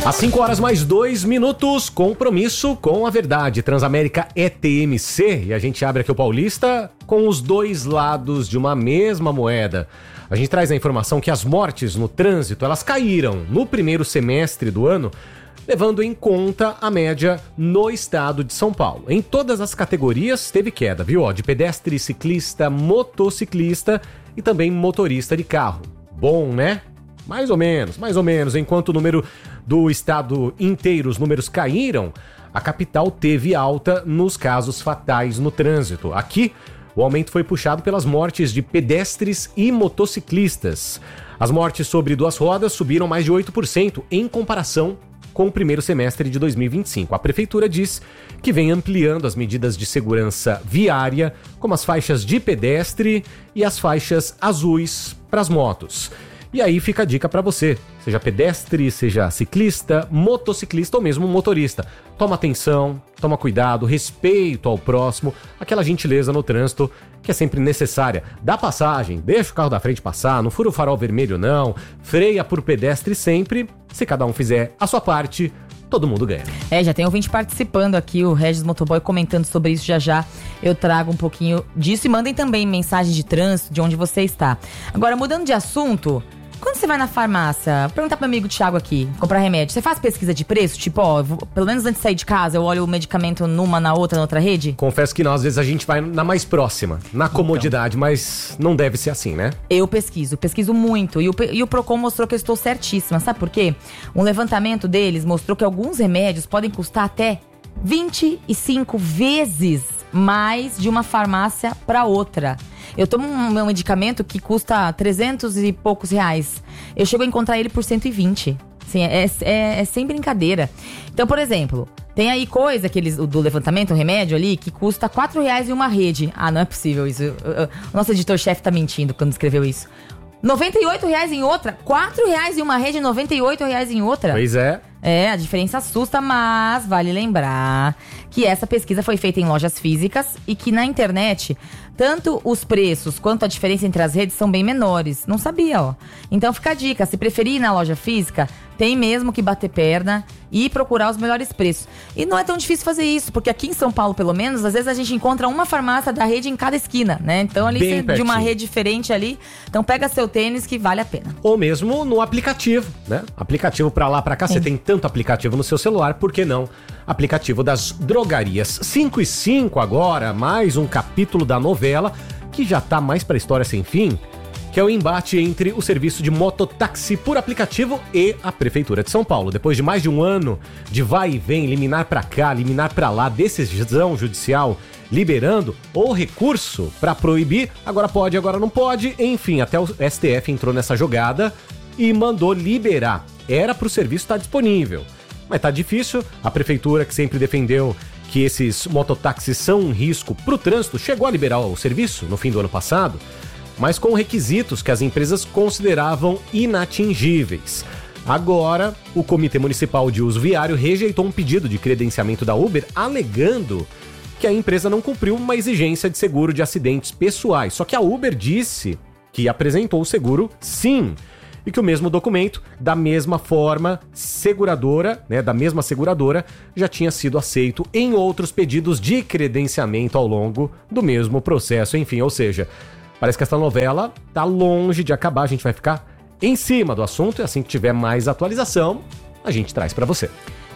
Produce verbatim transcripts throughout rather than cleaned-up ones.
Às cinco horas mais dois minutos, compromisso com a verdade. Transamérica é T M C e a gente abre aqui o Paulista com os dois lados de uma mesma moeda. A gente traz a informação que as mortes no trânsito, elas caíram no primeiro semestre do ano, levando em conta a média no estado de São Paulo. Em todas as categorias teve queda, viu? Ó, de pedestre, ciclista, motociclista e também motorista de carro. Bom, né? Mais ou menos, mais ou menos. Enquanto o número do estado inteiro, os números caíram, a capital teve alta nos casos fatais no trânsito. Aqui, o aumento foi puxado pelas mortes de pedestres e motociclistas. As mortes sobre duas rodas subiram mais de oito por cento em comparação com o primeiro semestre de dois mil e vinte e cinco. A prefeitura diz que vem ampliando as medidas de segurança viária, como as faixas de pedestre e as faixas azuis para as motos. E aí fica a dica para você, seja pedestre, seja ciclista, motociclista ou mesmo motorista. Toma atenção, toma cuidado, respeito ao próximo, aquela gentileza no trânsito que é sempre necessária. Dá passagem, deixa o carro da frente passar, não fura o farol vermelho não, freia por pedestre sempre. Se cada um fizer a sua parte, todo mundo ganha. É, já tem ouvinte participando aqui, o Regis Motoboy comentando sobre isso. Já já eu trago um pouquinho disso e mandem também mensagens de trânsito de onde você está. Agora, mudando de assunto, quando você vai na farmácia, vou perguntar pro meu amigo Thiago aqui, comprar remédio, você faz pesquisa de preço? Tipo, ó, vou, pelo menos antes de sair de casa, eu olho o medicamento numa, na outra, na outra rede? Confesso que não, às vezes a gente vai na mais próxima, na comodidade, então, mas não deve ser assim, né? Eu pesquiso, pesquiso muito. E o, e o Procon mostrou que eu estou certíssima. Sabe por quê? Um levantamento deles mostrou que alguns remédios podem custar até vinte e cinco vezes mais de uma farmácia para outra. Eu tomo um meu medicamento que custa trezentos e poucos reais. Eu chego a encontrar ele por cento e vinte. Assim, é, é, é sem brincadeira. Então, por exemplo, tem aí coisa que eles, do levantamento, o remédio ali, que custa quatro reais em uma rede. Ah, não é possível isso. O nosso editor-chefe tá mentindo quando escreveu isso. noventa e oito reais em outra. quatro reais em uma rede e noventa e oito reais em outra. Pois é. É, a diferença assusta, mas vale lembrar que essa pesquisa foi feita em lojas físicas e que na internet, tanto os preços quanto a diferença entre as redes são bem menores. Não sabia, ó. Então fica a dica, se preferir ir na loja física, tem mesmo que bater perna e procurar os melhores preços. E não é tão difícil fazer isso, porque aqui em São Paulo, pelo menos, às vezes a gente encontra uma farmácia da rede em cada esquina, né? Então ali Bem você, de uma rede diferente ali, então pega seu tênis que vale a pena. Ou mesmo no aplicativo, né? Aplicativo pra lá, pra cá, Sim. Você tem tanto aplicativo no seu celular, por que não? Aplicativo das drogarias. cinco e cinco agora, mais um capítulo da novela que já tá mais pra história sem fim, que é o embate entre o serviço de mototáxi por aplicativo e a Prefeitura de São Paulo. Depois de mais de um ano de vai e vem, liminar pra cá, liminar pra lá, decisão judicial liberando ou recurso pra proibir, agora pode, agora não pode, enfim, até o S T F entrou nessa jogada e mandou liberar. Era pro serviço estar disponível, mas tá difícil. A Prefeitura, que sempre defendeu que esses mototáxis são um risco pro trânsito, chegou a liberar o serviço no fim do ano passado, mas com requisitos que as empresas consideravam inatingíveis. Agora, o Comitê Municipal de Uso Viário rejeitou um pedido de credenciamento da Uber, alegando que a empresa não cumpriu uma exigência de seguro de acidentes pessoais. Só que a Uber disse que apresentou o seguro sim, e que o mesmo documento, da mesma forma seguradora, né, da mesma seguradora, já tinha sido aceito em outros pedidos de credenciamento ao longo do mesmo processo. Enfim, ou seja, parece que essa novela tá longe de acabar. A gente vai ficar em cima do assunto e assim que tiver mais atualização, a gente traz pra você.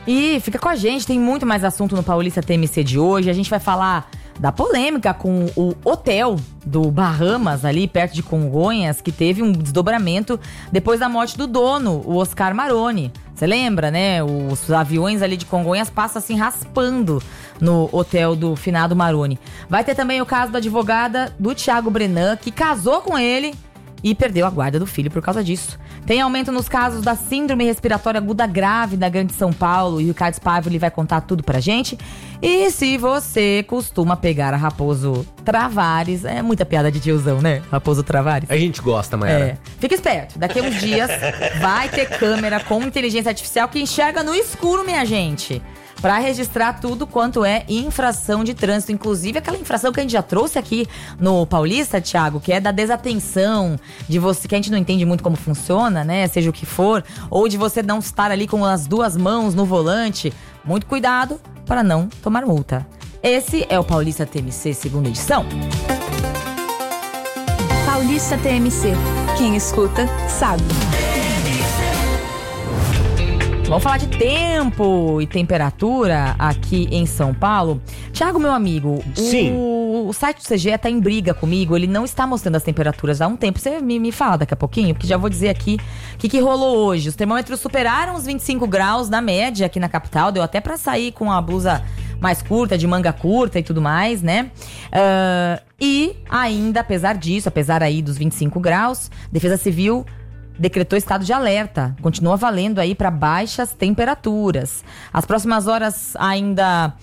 E fica com a gente, tem muito mais assunto no Paulista T M C de hoje. A gente vai falar da polêmica com o hotel do Bahamas, ali perto de Congonhas, que teve um desdobramento depois da morte do dono, o Oscar Maroni. Você lembra, né? Os aviões ali de Congonhas passam assim raspando no hotel do finado Maroni. Vai ter também o caso da advogada do Thiago Brenan, que casou com ele e perdeu a guarda do filho por causa disso. Tem aumento nos casos da síndrome respiratória aguda grave da Grande São Paulo, e o Ricardo Spávoli vai contar tudo pra gente. E se você costuma pegar a Raposo Travares, é muita piada de tiozão, né? Raposo Travares. A gente gosta, Mayara. É. Fica esperto, daqui a uns dias vai ter câmera com inteligência artificial que enxerga no escuro, minha gente. para registrar tudo quanto é infração de trânsito. Inclusive aquela infração que a gente já trouxe aqui no Paulista, Thiago, que é da desatenção, de você, que a gente não entende muito como funciona, né? Seja o que for, ou de você não estar ali com as duas mãos no volante. Muito cuidado para não tomar multa. Esse é o Paulista T M C, segunda edição. Paulista T M C. Quem escuta, sabe. Vamos falar de tempo e temperatura aqui em São Paulo. Thiago, meu amigo, Sim. O, o site do C G E tá em briga comigo. Ele não está mostrando as temperaturas há um tempo. Você me, me fala daqui a pouquinho, porque já vou dizer aqui o que, que rolou hoje. Os termômetros superaram os vinte e cinco graus na média aqui na capital. Deu até pra sair com a blusa mais curta, de manga curta e tudo mais, né? Uh, e ainda, apesar disso, apesar aí dos vinte e cinco graus, Defesa Civil decretou estado de alerta. Continua valendo aí para baixas temperaturas. As próximas horas ainda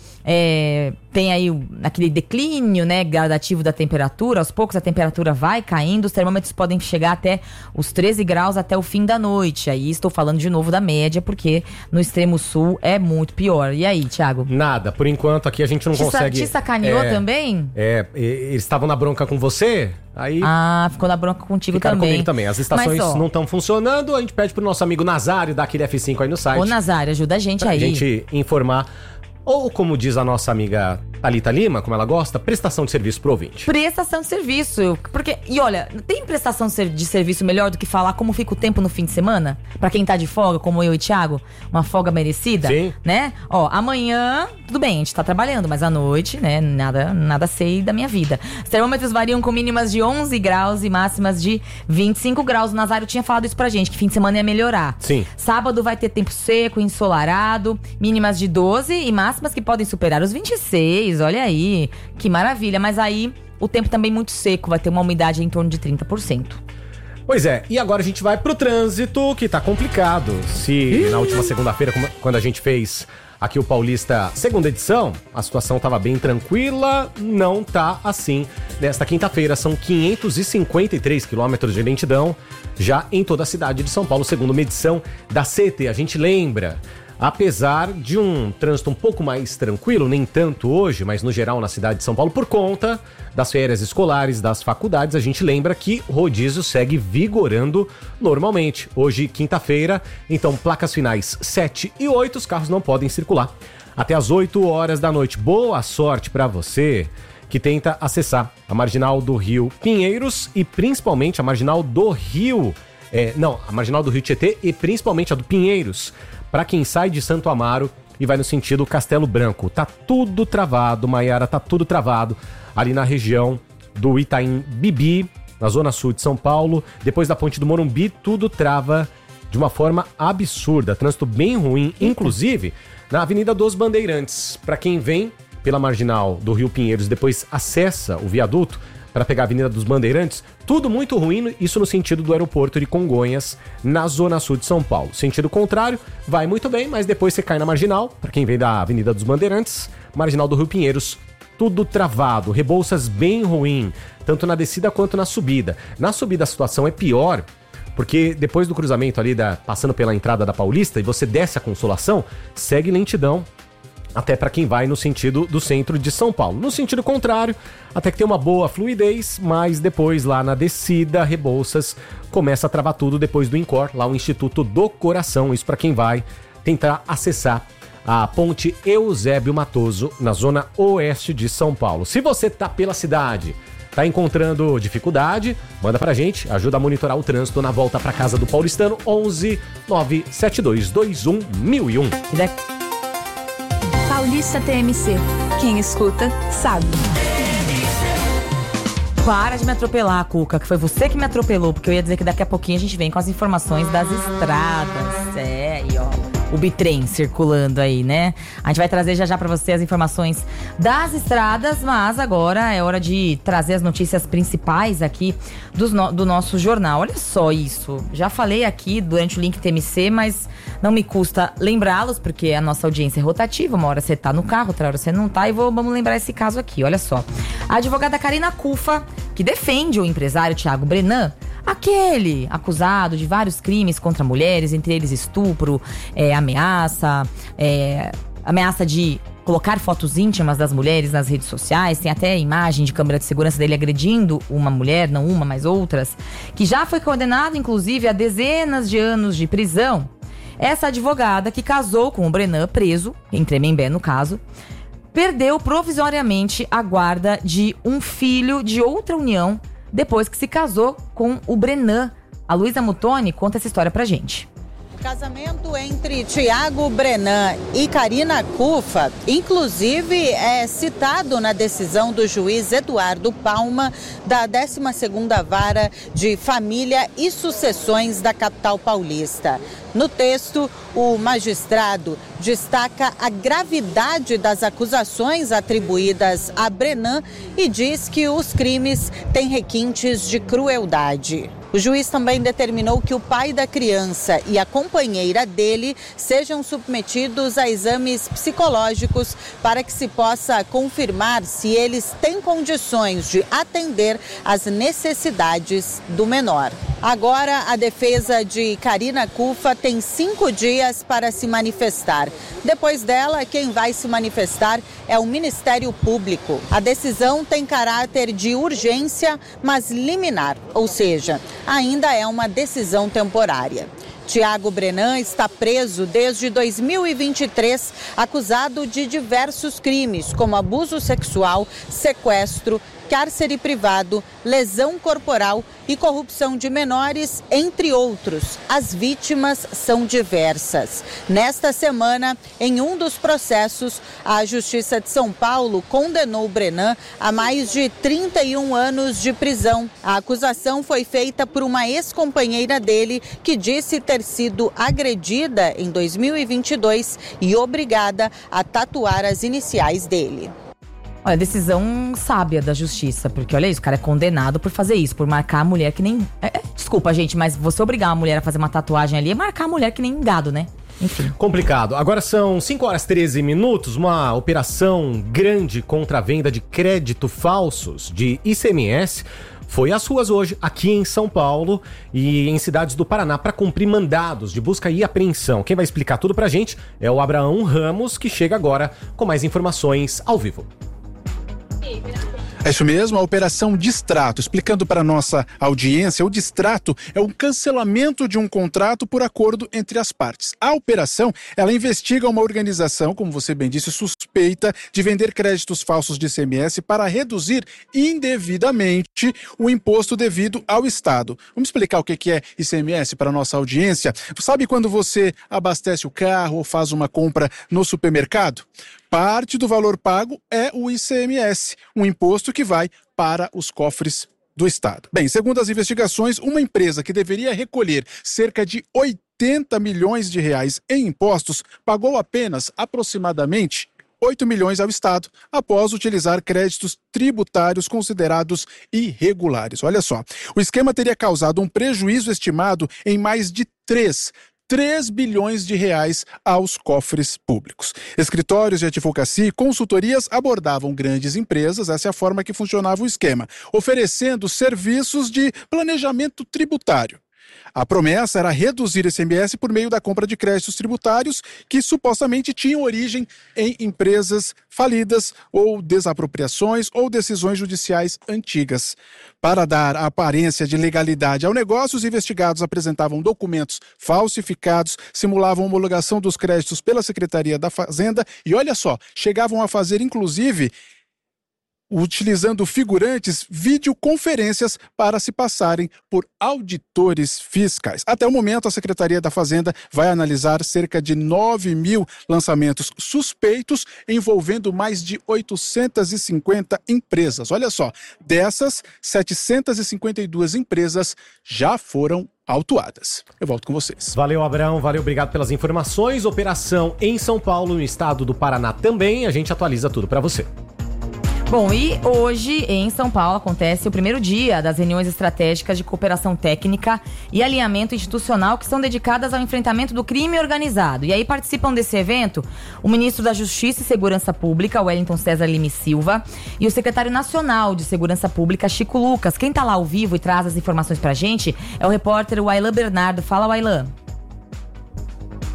é, tem aí o, aquele declínio, né, gradativo da temperatura. Aos poucos a temperatura vai caindo. Os termômetros podem chegar até os treze graus até o fim da noite. Aí estou falando de novo da média, porque no extremo sul é muito pior. E aí, Thiago? Nada. Por enquanto aqui a gente não te consegue... Te sacaneou é, também? É, eles estavam na bronca com você... Aí ah, ficou na bronca contigo ficaram também. comigo também. As estações Mas, ó, não estão funcionando. A gente pede pro nosso amigo Nazário dar aquele F cinco aí no site. Ô, Nazário, ajuda a gente pra aí. Pra gente informar. Ou, como diz a nossa amiga Thalita Lima, como ela gosta, prestação de serviço pro ouvinte. Prestação de serviço. Porque, e olha, tem prestação de serviço melhor do que falar como fica o tempo no fim de semana? Pra quem tá de folga, como eu e Thiago, uma folga merecida, Sim. Né? Ó, amanhã, tudo bem, a gente tá trabalhando, mas à noite, né, nada, nada sei da minha vida. Os termômetros variam com mínimas de onze graus e máximas de vinte e cinco graus. O Nazário tinha falado isso pra gente, que fim de semana ia melhorar. Sim. Sábado vai ter tempo seco, ensolarado, mínimas de doze e máximas que podem superar os vinte e seis, olha aí, que maravilha. Mas aí, o tempo também muito seco, vai ter uma umidade em torno de trinta por cento. Pois é, e agora a gente vai pro trânsito, que tá complicado. Se Ih. na última segunda-feira, quando a gente fez aqui o Paulista segunda edição, a situação tava bem tranquila, não tá assim. Nesta quinta-feira são quinhentos e cinquenta e três quilômetros de lentidão, já em toda a cidade de São Paulo, segundo uma edição da C E T. A gente lembra... Apesar de um trânsito um pouco mais tranquilo, nem tanto hoje, mas no geral na cidade de São Paulo, por conta das férias escolares, das faculdades, a gente lembra que o rodízio segue vigorando normalmente. Hoje, quinta-feira, então placas finais sete e oito, os carros não podem circular até as oito horas da noite. Boa sorte para você que tenta acessar a Marginal do Rio Pinheiros e principalmente a Marginal do Rio... É, não, a Marginal do Rio Tietê e principalmente a do Pinheiros, para quem sai de Santo Amaro e vai no sentido Castelo Branco. Tá tudo travado, Maiara, tá tudo travado ali na região do Itaim Bibi, na zona sul de São Paulo. Depois da ponte do Morumbi, tudo trava de uma forma absurda. Trânsito bem ruim, inclusive na Avenida dos Bandeirantes. Para quem vem pela Marginal do Rio Pinheiros, depois acessa o viaduto para pegar a Avenida dos Bandeirantes, tudo muito ruim, isso no sentido do aeroporto de Congonhas, na zona sul de São Paulo. Sentido contrário, vai muito bem, mas depois você cai na Marginal, para quem vem da Avenida dos Bandeirantes, Marginal do Rio Pinheiros, tudo travado, Rebouças bem ruim, tanto na descida quanto na subida. Na subida a situação é pior, porque depois do cruzamento ali, da, passando pela entrada da Paulista, e você desce a Consolação, segue lentidão, até para quem vai no sentido do centro de São Paulo. No sentido contrário, até que tem uma boa fluidez, mas depois lá na descida, Rebouças, começa a travar tudo depois do Incor, lá o Instituto do Coração. Isso para quem vai tentar acessar a ponte Eusébio Matoso, na zona oeste de São Paulo. Se você tá pela cidade, tá encontrando dificuldade, manda pra gente, ajuda a monitorar o trânsito na volta pra casa do paulistano, onze nove sete dois dois um mil e um. Paulista T M C. Quem escuta, sabe. Para de me atropelar, Cuca, que foi você que me atropelou, porque eu ia dizer que daqui a pouquinho a gente vem com as informações das estradas. É, e ó, o bitrem circulando aí, né? A gente vai trazer já já pra você as informações das estradas, mas agora é hora de trazer as notícias principais aqui do, no, do nosso jornal. Olha só isso, já falei aqui durante o Link T M C, mas não me custa lembrá-los, porque a nossa audiência é rotativa, uma hora você tá no carro, outra hora você não tá, e vou, vamos lembrar esse caso aqui, olha só. A advogada Karina Cufa, que defende o empresário Thiago Brenan, aquele acusado de vários crimes contra mulheres, entre eles estupro, é, ameaça, é, ameaça de colocar fotos íntimas das mulheres nas redes sociais. Tem até imagem de câmera de segurança dele agredindo uma mulher, não uma, mas outras. Que já foi condenado, inclusive, a dezenas de anos de prisão. Essa advogada que casou com o Brenan, preso, em Tremembé no caso, perdeu provisoriamente a guarda de um filho de outra união depois que se casou com o Brenan. A Luísa Mutoni conta essa história pra gente. O casamento entre Tiago Brenan e Karina Cufa, inclusive, é citado na decisão do juiz Eduardo Palma, da décima segunda Vara de Família e Sucessões da capital paulista. No texto, o magistrado destaca a gravidade das acusações atribuídas a Brenan e diz que os crimes têm requintes de crueldade. O juiz também determinou que o pai da criança e a companheira dele sejam submetidos a exames psicológicos para que se possa confirmar se eles têm condições de atender às necessidades do menor. Agora, a defesa de Karina Cufa tem cinco dias para se manifestar. Depois dela, quem vai se manifestar é o Ministério Público. A decisão tem caráter de urgência, mas liminar, ou seja, ainda é uma decisão temporária. Tiago Brenan está preso desde dois mil e vinte e três, acusado de diversos crimes, como abuso sexual, sequestro, cárcere privado, lesão corporal e corrupção de menores, entre outros. As vítimas são diversas. Nesta semana, em um dos processos, a Justiça de São Paulo condenou Brenan a mais de trinta e um anos de prisão. A acusação foi feita por uma ex-companheira dele que disse ter sido agredida em dois mil e vinte e dois e obrigada a tatuar as iniciais dele. Olha, decisão sábia da justiça, porque olha isso, o cara é condenado por fazer isso, por marcar a mulher que nem... É, é, desculpa, gente, mas você obrigar uma mulher a fazer uma tatuagem ali é marcar a mulher que nem gado, né? Enfim. Complicado. Agora são cinco horas e treze minutos, uma operação grande contra a venda de crédito falsos de I C M S foi às ruas hoje, aqui em São Paulo e em cidades do Paraná, para cumprir mandados de busca e apreensão. Quem vai explicar tudo pra gente é o Abraão Ramos, que chega agora com mais informações ao vivo. É isso mesmo, a Operação Distrato. Explicando para a nossa audiência, o distrato é o cancelamento de um contrato por acordo entre as partes. A operação, ela investiga uma organização, como você bem disse, suspeita de vender créditos falsos de I C M S para reduzir indevidamente o imposto devido ao Estado. Vamos explicar o que é I C M S para a nossa audiência? Sabe quando você abastece o carro ou faz uma compra no supermercado? Parte do valor pago é o I C M S, um imposto que vai para os cofres do Estado. Bem, segundo as investigações, uma empresa que deveria recolher cerca de oitenta milhões de reais em impostos pagou apenas aproximadamente oito milhões ao Estado, após utilizar créditos tributários considerados irregulares. Olha só, o esquema teria causado um prejuízo estimado em mais de três bilhões de reais aos cofres públicos. Escritórios de advocacia e consultorias abordavam grandes empresas, essa é a forma que funcionava o esquema, oferecendo serviços de planejamento tributário. A promessa era reduzir esse I C M S por meio da compra de créditos tributários que supostamente tinham origem em empresas falidas ou desapropriações ou decisões judiciais antigas. Para dar a aparência de legalidade ao negócio, os investigados apresentavam documentos falsificados, simulavam homologação dos créditos pela Secretaria da Fazenda e, olha só, chegavam a fazer, inclusive, utilizando figurantes, videoconferências para se passarem por auditores fiscais. Até o momento, a Secretaria da Fazenda vai analisar cerca de nove mil lançamentos suspeitos envolvendo mais de oitocentas e cinquenta empresas. Olha só, dessas, setecentas e cinquenta e duas empresas já foram autuadas. Eu volto com vocês. Valeu, Abraão. Valeu, obrigado pelas informações. Operação em São Paulo, no estado do Paraná também. A gente atualiza tudo para você. Bom, e hoje em São Paulo acontece o primeiro dia das reuniões estratégicas de cooperação técnica e alinhamento institucional que são dedicadas ao enfrentamento do crime organizado. E aí participam desse evento o ministro da Justiça e Segurança Pública, Wellington César Lima Silva, e o secretário nacional de Segurança Pública, Chico Lucas. Quem tá lá ao vivo e traz as informações pra gente é o repórter Wailan Bernardo. Fala, Wailan.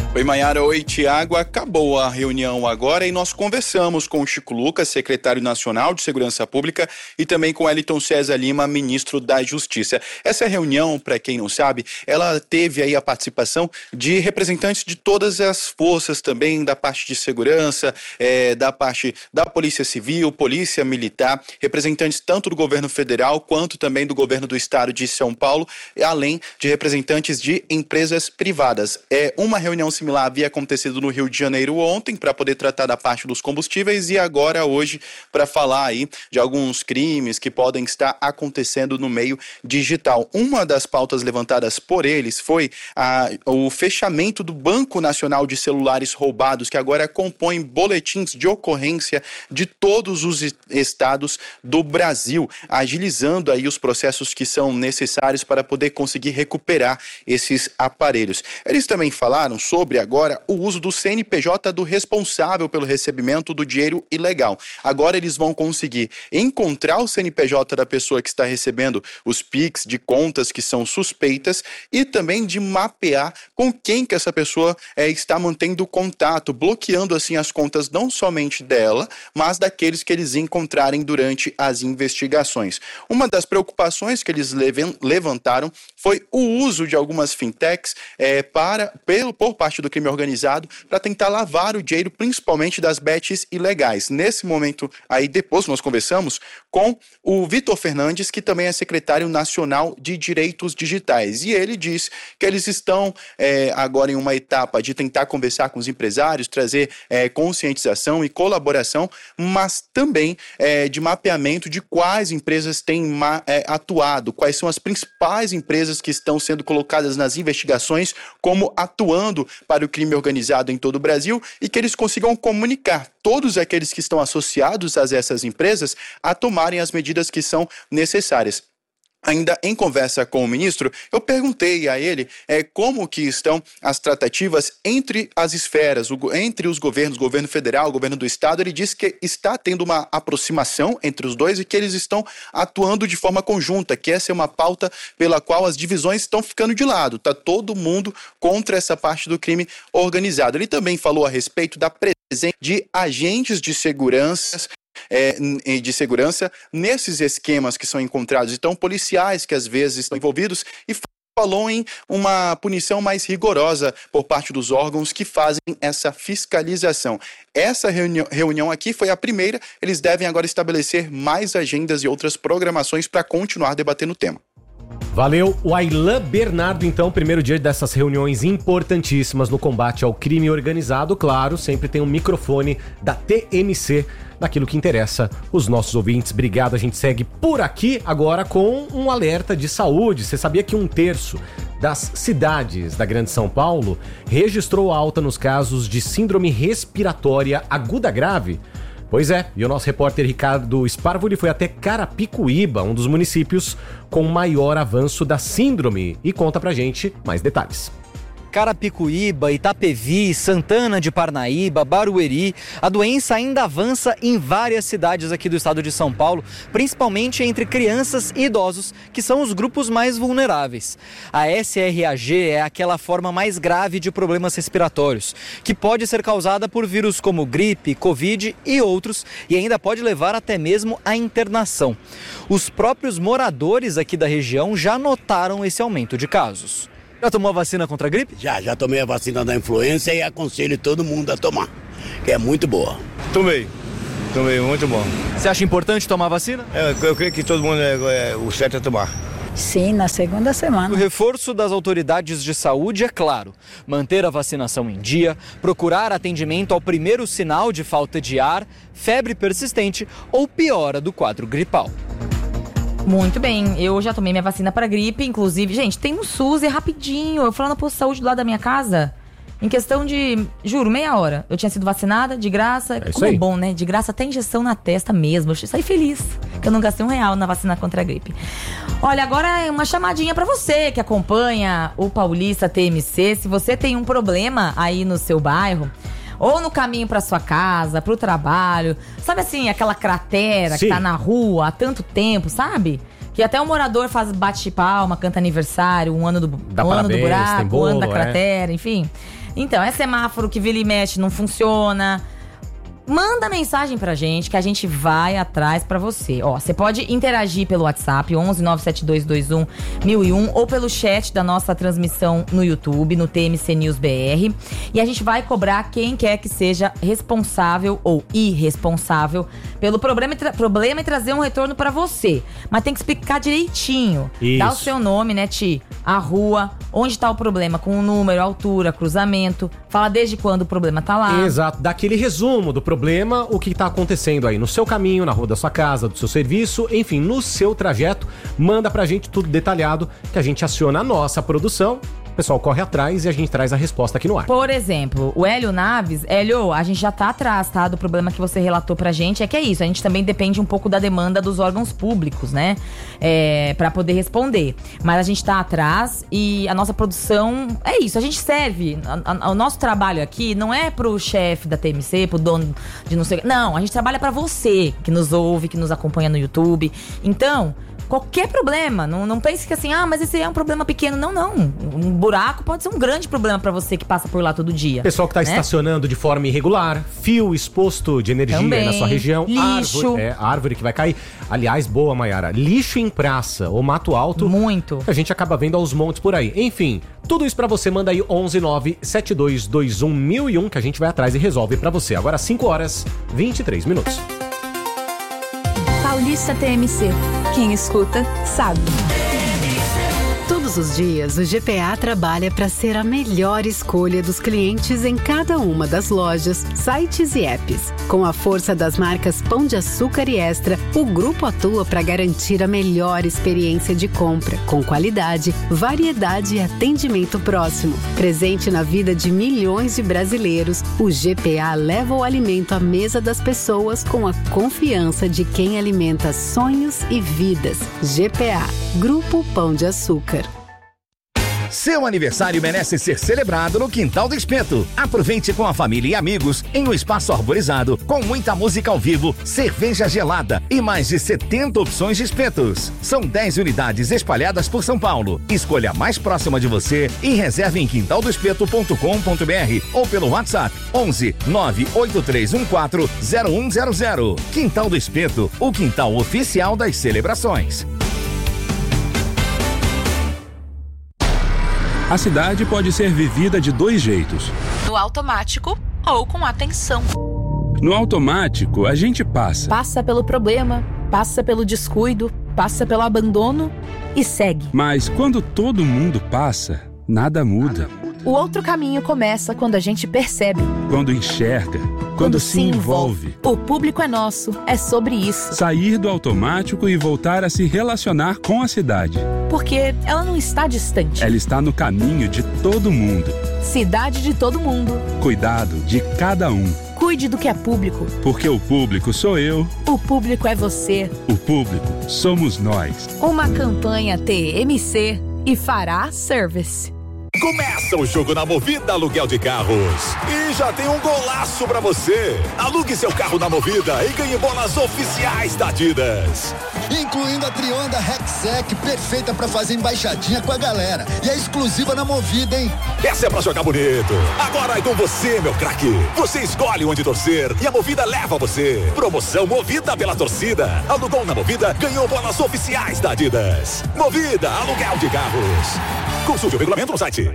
Oi, Maiara. Oi, Tiago. Acabou a reunião agora e nós conversamos com o Chico Lucas, secretário nacional de Segurança Pública, e também com Wellington César Lima, ministro da Justiça. Essa reunião, para quem não sabe, ela teve aí a participação de representantes de todas as forças também, da parte de segurança, é, da parte da Polícia Civil, Polícia Militar, representantes tanto do governo federal quanto também do governo do estado de São Paulo, além de representantes de empresas privadas. É uma reunião similar havia acontecido no Rio de Janeiro ontem para poder tratar da parte dos combustíveis e agora hoje para falar aí de alguns crimes que podem estar acontecendo no meio digital. Uma das pautas levantadas por eles foi a, o fechamento do Banco Nacional de Celulares Roubados, que agora compõe boletins de ocorrência de todos os estados do Brasil, agilizando aí os processos que são necessários para poder conseguir recuperar esses aparelhos. Eles também falaram sobre agora o uso do C N P J do responsável pelo recebimento do dinheiro ilegal. Agora eles vão conseguir encontrar o C N P J da pessoa que está recebendo os Pix de contas que são suspeitas e também de mapear com quem que essa pessoa é, está mantendo contato, bloqueando assim as contas não somente dela, mas daqueles que eles encontrarem durante as investigações. Uma das preocupações que eles levantaram foi o uso de algumas fintechs é, para, pelo, por parte do crime organizado para tentar lavar o dinheiro, principalmente das bets ilegais. Nesse momento, aí depois nós conversamos com o Vitor Fernandes, que também é secretário nacional de Direitos Digitais. E ele diz que eles estão é, agora em uma etapa de tentar conversar com os empresários, trazer é, conscientização e colaboração, mas também é, de mapeamento de quais empresas têm ma- é, atuado, quais são as principais empresas que estão sendo colocadas nas investigações como atuando para o crime organizado em todo o Brasil e que eles consigam comunicar todos aqueles que estão associados a essas empresas a tomarem as medidas que são necessárias. Ainda em conversa com o ministro, eu perguntei a ele é, como que estão as tratativas entre as esferas, o, entre os governos, o governo federal, o governo do estado. Ele disse que está tendo uma aproximação entre os dois e que eles estão atuando de forma conjunta, que essa é uma pauta pela qual as divisões estão ficando de lado. Está todo mundo contra essa parte do crime organizado. Ele também falou a respeito da presença de agentes de segurança É, de segurança nesses esquemas que são encontrados. Então, policiais que às vezes estão envolvidos e falou em uma punição mais rigorosa por parte dos órgãos que fazem essa fiscalização. Essa reunião, reunião aqui foi a primeira, eles devem agora estabelecer mais agendas e outras programações para continuar debatendo o tema. Valeu, o Aylan Bernardo, então, primeiro dia dessas reuniões importantíssimas no combate ao crime organizado. Claro, sempre tem um microfone da T M C naquilo que interessa os nossos ouvintes. Obrigado, a gente segue por aqui agora com um alerta de saúde. Você sabia que um terço das cidades da Grande São Paulo registrou alta nos casos de síndrome respiratória aguda grave? Pois é, e o nosso repórter Ricardo Sparvoli foi até Carapicuíba, um dos municípios com maior avanço da síndrome, e conta pra gente mais detalhes. Carapicuíba, Itapevi, Santana de Parnaíba, Barueri, a doença ainda avança em várias cidades aqui do estado de São Paulo, principalmente entre crianças e idosos, que são os grupos mais vulneráveis. A S R A G é aquela forma mais grave de problemas respiratórios, que pode ser causada por vírus como gripe, Covid e outros, e ainda pode levar até mesmo à internação. Os próprios moradores aqui da região já notaram esse aumento de casos. Já tomou a vacina contra a gripe? Já, já tomei a vacina da influenza e aconselho todo mundo a tomar, que é muito boa. Tomei, tomei, muito bom. Você acha importante tomar a vacina? É, eu creio que todo mundo, é, é, o certo é tomar. Sim, na segunda semana. O reforço das autoridades de saúde é claro: manter a vacinação em dia, procurar atendimento ao primeiro sinal de falta de ar, febre persistente ou piora do quadro gripal. Muito bem, eu já tomei minha vacina para gripe, inclusive, gente, tem no SUS, é rapidinho, eu fui lá no posto de saúde do lado da minha casa, em questão de, juro, meia hora, eu tinha sido vacinada, de graça, é como é bom, né, de graça até injeção na testa mesmo, eu saí feliz, que eu não gastei um real na vacina contra a gripe. Olha, agora é uma chamadinha para você que acompanha o Paulista T M C, se você tem um problema aí no seu bairro, ou no caminho pra sua casa, pro trabalho. Sabe assim, aquela cratera Sim. que tá na rua há tanto tempo, sabe? Que até o morador faz bate palma, canta aniversário, um ano do, um ano do buraco, bolo, um ano da cratera, é. enfim. Então, é semáforo que vira e mexe, não funciona. Manda mensagem pra gente que a gente vai atrás pra você. Ó, você pode interagir pelo WhatsApp onze nove sete dois dois um mil e um ou pelo chat da nossa transmissão no YouTube, no T M C News B R. E a gente vai cobrar quem quer que seja responsável ou irresponsável pelo problema e, tra- problema e trazer um retorno pra você. Mas tem que explicar direitinho. Isso. Dá o seu nome, né, Ti? A rua, onde tá o problema, com o número, altura, cruzamento. Fala desde quando o problema tá lá. Exato, dá aquele resumo do problema, o que tá acontecendo aí no seu caminho, na rua da sua casa, do seu serviço, enfim, no seu trajeto. Manda pra gente tudo detalhado, que a gente aciona a nossa produção. O pessoal corre atrás e a gente traz a resposta aqui no ar. Por exemplo, o Hélio Naves, Hélio, a gente já tá atrás, tá? Do problema que você relatou pra gente. É que é isso, a gente também depende um pouco da demanda dos órgãos públicos, né? É, pra poder responder. Mas a gente tá atrás e a nossa produção é isso, a gente serve. A, a, o nosso trabalho aqui não é pro chefe da T M C, pro dono de não sei. Não, a gente trabalha pra você que nos ouve, que nos acompanha no YouTube. Então, qualquer problema, não, não pense que assim, ah, mas esse é um problema pequeno. Não, não. Um buraco pode ser um grande problema pra você que passa por lá todo dia. Pessoal que tá né? estacionando de forma irregular, fio exposto de energia Também. aí na sua região, Lixo. árvore, é, árvore que vai cair. Aliás, boa, Mayara, lixo em praça ou mato alto. Muito. A gente acaba vendo aos montes por aí. Enfim, tudo isso pra você, manda aí onze nove sete dois dois um mil e um que a gente vai atrás e resolve pra você. Agora cinco horas e vinte e três minutos. Paulista T M C. Quem escuta, sabe. Todos os dias, o G P A trabalha para ser a melhor escolha dos clientes em cada uma das lojas, sites e apps. Com a força das marcas Pão de Açúcar e Extra, o grupo atua para garantir a melhor experiência de compra, com qualidade, variedade e atendimento próximo. Presente na vida de milhões de brasileiros, o G P A leva o alimento à mesa das pessoas com a confiança de quem alimenta sonhos e vidas. G P A, Grupo Pão de Açúcar. Seu aniversário merece ser celebrado no Quintal do Espeto. Aproveite com a família e amigos em um espaço arborizado, com muita música ao vivo, cerveja gelada e mais de setenta opções de espetos. São dez unidades espalhadas por São Paulo. Escolha a mais próxima de você e reserve em quintal do espeto ponto com ponto b r ou pelo WhatsApp onze nove oito três um quatro zero um zero zero. Quintal do Espeto, o quintal oficial das celebrações. A cidade pode ser vivida de dois jeitos. No automático ou com atenção. No automático, a gente passa. Passa pelo problema, passa pelo descuido, passa pelo abandono e segue. Mas quando todo mundo passa, nada muda. O outro caminho começa quando a gente percebe. Quando enxerga. Quando, quando se envolve. O público é nosso, é sobre isso. Sair do automático e voltar a se relacionar com a cidade. Porque ela não está distante. Ela está no caminho de todo mundo. Cidade de todo mundo. Cuidado de cada um. Cuide do que é público. Porque o público sou eu. O público é você. O público somos nós. Uma campanha T M C e Fará Service. Começa o jogo na Movida Aluguel de Carros. E já tem um golaço pra você. Alugue seu carro na Movida e ganhe bolas oficiais da Adidas. Incluindo a Trionda Rexec, perfeita pra fazer embaixadinha com a galera. E é exclusiva na Movida, hein? Essa é pra jogar bonito. Agora é com você, meu craque. Você escolhe onde torcer e a Movida leva você. Promoção Movida pela torcida. Alugou na Movida, ganhou bolas oficiais da Adidas. Movida Aluguel de Carros. Consulte o regulamento no site.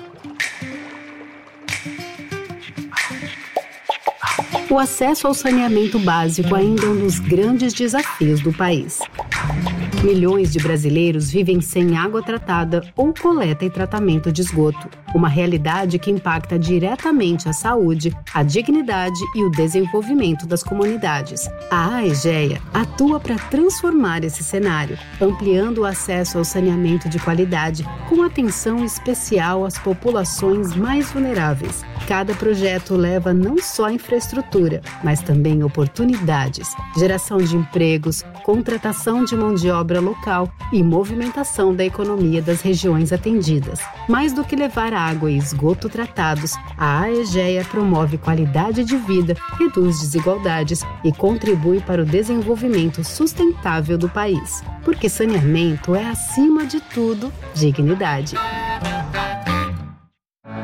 O acesso ao saneamento básico ainda é um dos grandes desafios do país. Milhões de brasileiros vivem sem água tratada ou coleta e tratamento de esgoto. Uma realidade que impacta diretamente a saúde, a dignidade e o desenvolvimento das comunidades. A AEGEA atua para transformar esse cenário, ampliando o acesso ao saneamento de qualidade, com atenção especial às populações mais vulneráveis. Cada projeto leva não só infraestrutura, mas também oportunidades, geração de empregos, contratação de mão de obra local e movimentação da economia das regiões atendidas. Mais do que levar água e esgoto tratados, a AEGEA promove qualidade de vida, reduz desigualdades e contribui para o desenvolvimento sustentável do país. Porque saneamento é, acima de tudo, dignidade.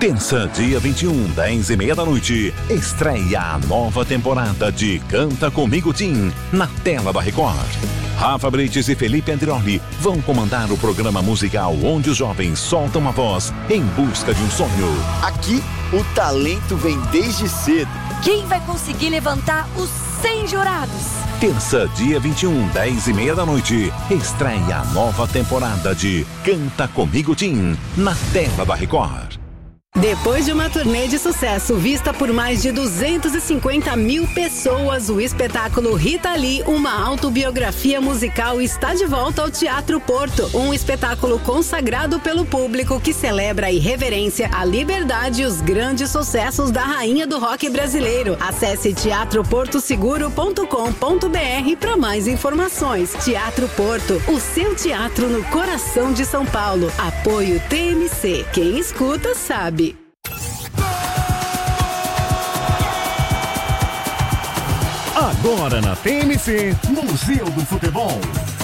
Terça, dia vinte e um, dez e meia da noite, estreia a nova temporada de Canta Comigo Tim, na tela da Record. Rafa Brites e Felipe Andrioli vão comandar o programa musical onde os jovens soltam a voz em busca de um sonho. Aqui, o talento vem desde cedo. Quem vai conseguir levantar os cem jurados? Terça, dia vinte e um, dez e meia da noite, estreia a nova temporada de Canta Comigo Tim, na tela da Record. Depois de uma turnê de sucesso vista por mais de duzentas e cinquenta mil pessoas, o espetáculo Rita Lee, uma autobiografia musical, está de volta ao Teatro Porto. Um espetáculo consagrado pelo público que celebra a irreverência, a liberdade e os grandes sucessos da rainha do rock brasileiro. Acesse teatro porto seguro ponto com ponto b r para mais informações. Teatro Porto, o seu teatro no coração de São Paulo. Apoio T M C. Quem escuta sabe. Agora na T M C, Museu do Futebol.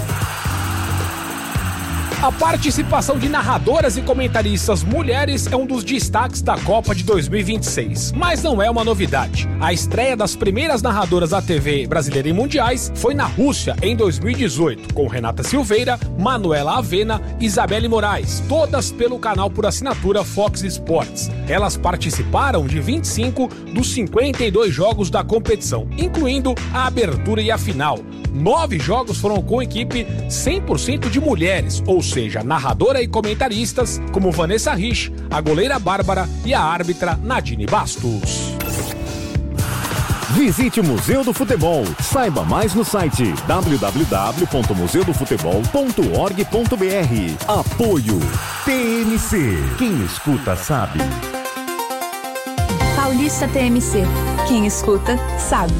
A participação de narradoras e comentaristas mulheres é um dos destaques da Copa de dois mil e vinte e seis, mas não é uma novidade. A estreia das primeiras narradoras da T V brasileira em mundiais foi na Rússia em dois mil e dezoito, com Renata Silveira, Manuela Avena e Isabelle Moraes, todas pelo canal por assinatura Fox Sports. Elas participaram de vinte e cinco dos cinquenta e dois jogos da competição, incluindo a abertura e a final. Nove jogos foram com equipe cem por cento de mulheres, ou seja, narradora e comentaristas como Vanessa Rich, a goleira Bárbara e a árbitra Nadine Bastos. Visite o Museu do Futebol. Saiba mais no site w w w ponto museu do futebol ponto org ponto b r. Apoio T M C. Quem escuta sabe. Paulista T M C. Quem escuta sabe.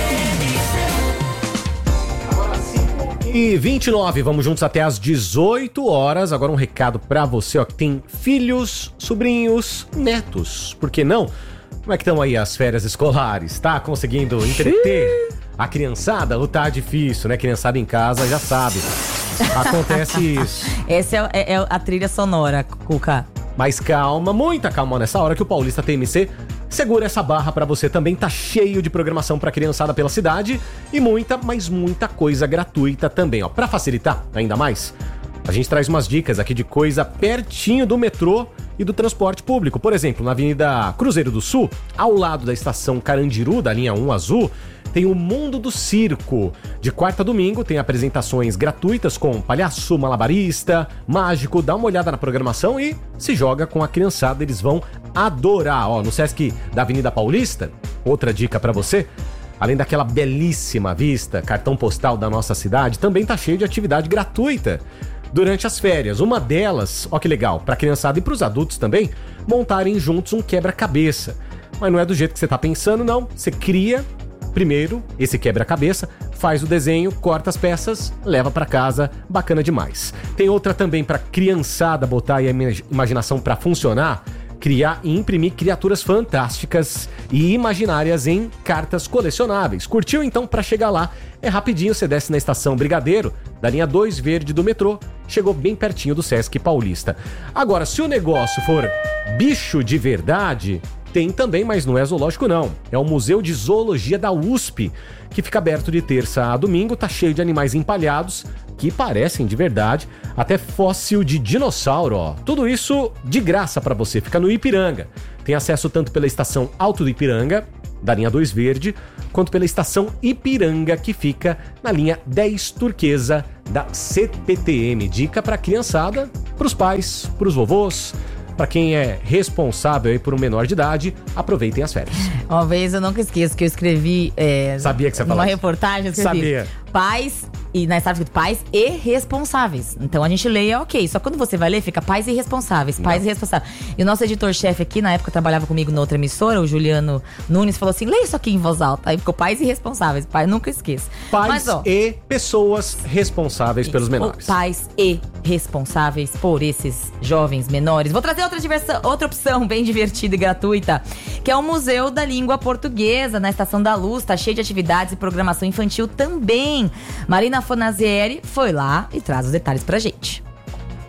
E vinte e nove, vamos juntos até às dezoito horas. Agora um recado pra você, ó, que tem filhos, sobrinhos, netos. Por que não? Como é que estão aí as férias escolares? Tá conseguindo entreter a criançada? Ou tá difícil, né? Criançada em casa já sabe. Acontece isso. Essa é, é a trilha sonora, Cuca. Mas calma, muita calma nessa hora que o Paulista T M C segura essa barra pra você também. Tá cheio de programação pra criançada pela cidade e muita, mas muita coisa gratuita também, ó. Pra facilitar ainda mais, a gente traz umas dicas aqui de coisa pertinho do metrô e do transporte público. Por exemplo, na Avenida Cruzeiro do Sul, ao lado da estação Carandiru, da linha um azul, tem o Mundo do Circo. De quarta a domingo tem apresentações gratuitas com palhaço, malabarista, mágico. Dá uma olhada na programação e se joga com a criançada, eles vão adorar. Ó, no Sesc da Avenida Paulista, outra dica pra você, além daquela belíssima vista, cartão postal da nossa cidade, também tá cheio de atividade gratuita durante as férias. Uma delas, ó que legal, pra criançada e pros adultos também, montarem juntos um quebra-cabeça. Mas não é do jeito que você tá pensando, não. Você cria primeiro esse quebra-cabeça, faz o desenho, corta as peças, leva pra casa, bacana demais. Tem outra também pra criançada botar aí a imaginação pra funcionar, criar e imprimir criaturas fantásticas e imaginárias em cartas colecionáveis. Curtiu? Então, pra chegar lá, é rapidinho, você desce na estação Brigadeiro, da linha dois verde do metrô, chegou bem pertinho do Sesc Paulista. Agora, se o negócio for bicho de verdade, tem também, mas não é zoológico não. É o Museu de Zoologia da U S P, que fica aberto de terça a domingo, tá cheio de animais empalhados, que parecem de verdade, até fóssil de dinossauro, ó. Tudo isso de graça pra você, fica no Ipiranga. Tem acesso tanto pela estação Alto do Ipiranga, da linha dois verde, quanto pela estação Ipiranga, que fica na linha dez turquesa da C P T M. Dica pra criançada, pros pais, pros vovôs, pra quem é responsável aí por um menor de idade, aproveitem as férias. Uma vez eu nunca esqueço que eu escrevi... É, Sabia que você numa falava. reportagem, eu escrevi Sabia. Pais... E na estava escrito pais e responsáveis. Então a gente leia, ok. Só quando você vai ler, fica pais e responsáveis. Pais Não. e responsáveis. E o nosso editor-chefe aqui, na época, trabalhava comigo na outra emissora, o Juliano Nunes, falou assim: leia isso aqui em voz alta. Aí ficou pais e responsáveis. Pai, nunca esqueça. Pais Mas, ó, e pessoas responsáveis isso, pelos menores. Pais e responsáveis por esses jovens menores. Vou trazer outra, diversão, outra opção bem divertida e gratuita, que é o Museu da Língua Portuguesa, na Estação da Luz. Tá cheio de atividades e programação infantil também. Marina Fonazieri foi lá e traz os detalhes pra gente.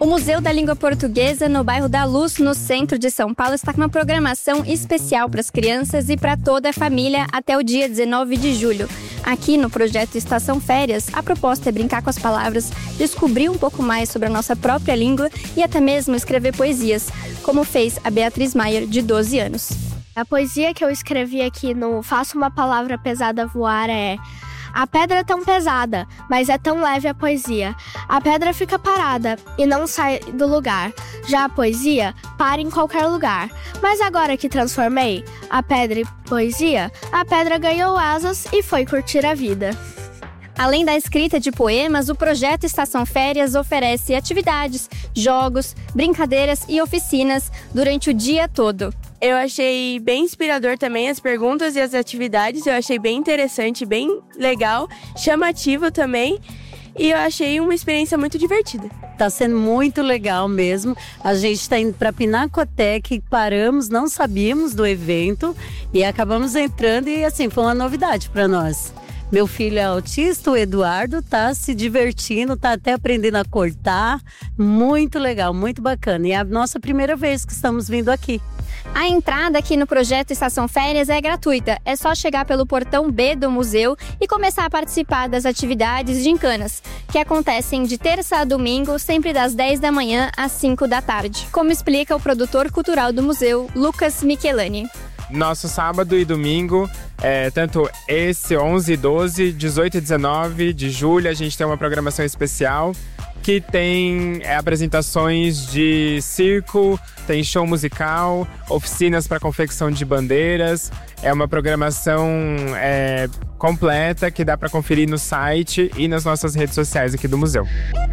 O Museu da Língua Portuguesa, no bairro da Luz, no centro de São Paulo, está com uma programação especial para as crianças e para toda a família até o dia dezenove de julho. Aqui no projeto Estação Férias, a proposta é brincar com as palavras, descobrir um pouco mais sobre a nossa própria língua e até mesmo escrever poesias, como fez a Beatriz Maier, de doze anos. A poesia que eu escrevi aqui no Faça uma Palavra Pesada Voar é: a pedra é tão pesada, mas é tão leve a poesia. A pedra fica parada e não sai do lugar. Já a poesia para em qualquer lugar. Mas agora que transformei a pedra em poesia, a pedra ganhou asas e foi curtir a vida. Além da escrita de poemas, o projeto Estação Férias oferece atividades, jogos, brincadeiras e oficinas durante o dia todo. Eu achei bem inspirador também as perguntas e as atividades, eu achei bem interessante, bem legal, chamativo também, e eu achei uma experiência muito divertida. Tá sendo muito legal mesmo. A gente está indo para Pinacoteca e paramos, não sabíamos do evento e acabamos entrando e assim, foi uma novidade para nós. Meu filho é autista, o Eduardo, tá se divertindo, tá até aprendendo a cortar. Muito legal, muito bacana. E é a nossa primeira vez que estamos vindo aqui. A entrada aqui no projeto Estação Férias é gratuita. É só chegar pelo portão B do museu e começar a participar das atividades gincanas, que acontecem de terça a domingo, sempre das dez da manhã às cinco da tarde. Como explica o produtor cultural do museu, Lucas Michelani. Nosso sábado e domingo, é, tanto esse onze, doze, dezoito e dezenove de julho, a gente tem uma programação especial que tem é, apresentações de circo, tem show musical, oficinas para confecção de bandeiras. É uma programação é, completa que dá para conferir no site e nas nossas redes sociais aqui do museu.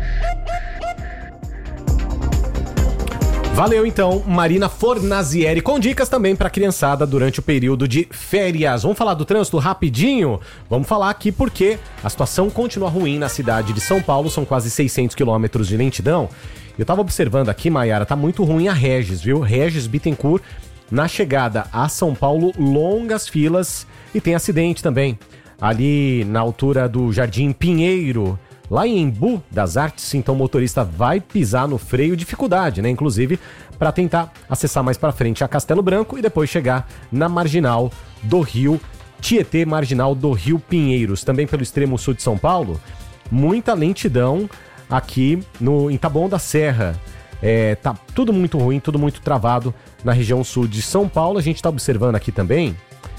Valeu então, Marina Fornazieri, com dicas também para a criançada durante o período de férias. Vamos falar do trânsito rapidinho? Vamos falar aqui porque a situação continua ruim na cidade de São Paulo, são quase seiscentos quilômetros de lentidão. Eu tava observando aqui, Maiara, tá muito ruim a Regis, viu? Regis Bittencourt, na chegada a São Paulo, longas filas e tem acidente também. Ali na altura do Jardim Pinheiro, lá em Embu das Artes, então o motorista vai pisar no freio, dificuldade, né? Inclusive, para tentar acessar mais para frente a Castelo Branco e depois chegar na Marginal do Rio Tietê, Marginal do Rio Pinheiros. Também pelo extremo sul de São Paulo, muita lentidão aqui no, em Taboão da Serra. É, tá tudo muito ruim, tudo muito travado na região sul de São Paulo. A gente está observando aqui também,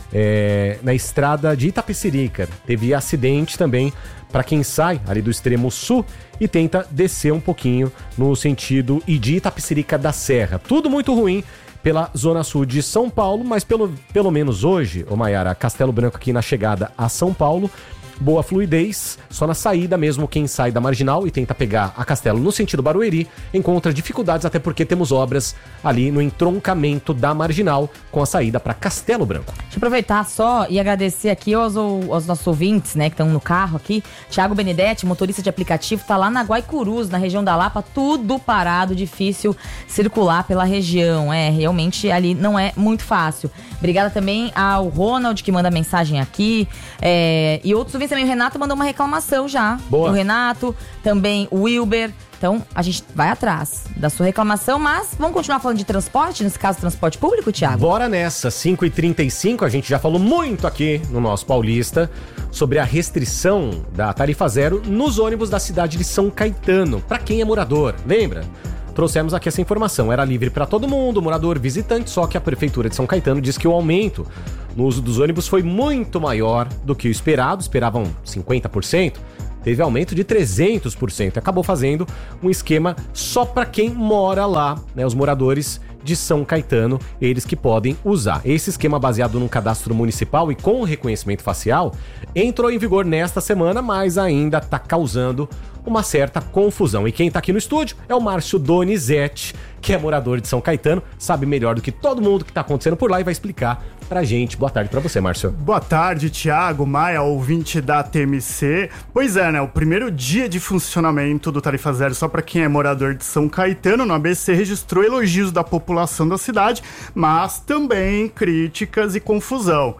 é, na estrada de Itapecerica, teve acidente também para quem sai ali do extremo sul e tenta descer um pouquinho no sentido e de Itapecerica da Serra. Tudo muito ruim pela zona sul de São Paulo, mas pelo, pelo menos hoje, ô Maiara, Castelo Branco aqui na chegada a São Paulo, boa fluidez, só na saída mesmo quem sai da Marginal e tenta pegar a Castelo no sentido Barueri encontra dificuldades, até porque temos obras ali no entroncamento da Marginal com a saída para Castelo Branco. Deixa eu aproveitar só e agradecer aqui aos, aos nossos ouvintes, né, que estão no carro aqui. Thiago Benedetti, motorista de aplicativo, tá lá na Guaicurus, na região da Lapa, tudo parado, difícil circular pela região. É, realmente ali não é muito fácil. Obrigada também ao Ronald, que manda mensagem aqui, é, e outros ouvintes também. O Renato mandou uma reclamação já. Boa. O Renato, também o Wilber. Então, a gente vai atrás da sua reclamação, mas vamos continuar falando de transporte, nesse caso, transporte público, Thiago? Bora nessa, cinco e trinta e cinco, a gente já falou muito aqui no nosso Paulista sobre a restrição da tarifa zero nos ônibus da cidade de São Caetano, para quem é morador, lembra? Trouxemos aqui essa informação, era livre para todo mundo, morador, visitante, só que a Prefeitura de São Caetano diz que o aumento no uso dos ônibus foi muito maior do que o esperado, esperavam cinquenta por cento, teve aumento de trezentos por cento, acabou fazendo um esquema só para quem mora lá, né, os moradores de São Caetano, eles que podem usar. Esse esquema baseado num cadastro municipal e com reconhecimento facial entrou em vigor nesta semana, mas ainda está causando uma certa confusão. E quem tá aqui no estúdio é o Márcio Donizete, que é morador de São Caetano, sabe melhor do que todo mundo o que tá acontecendo por lá e vai explicar pra gente. Boa tarde pra você, Márcio. Boa tarde, Thiago, Maia, ouvinte da T M C. Pois é, né, o primeiro dia de funcionamento do Tarifa Zero só pra quem é morador de São Caetano no A B C registrou elogios da população da cidade, mas também críticas e confusão.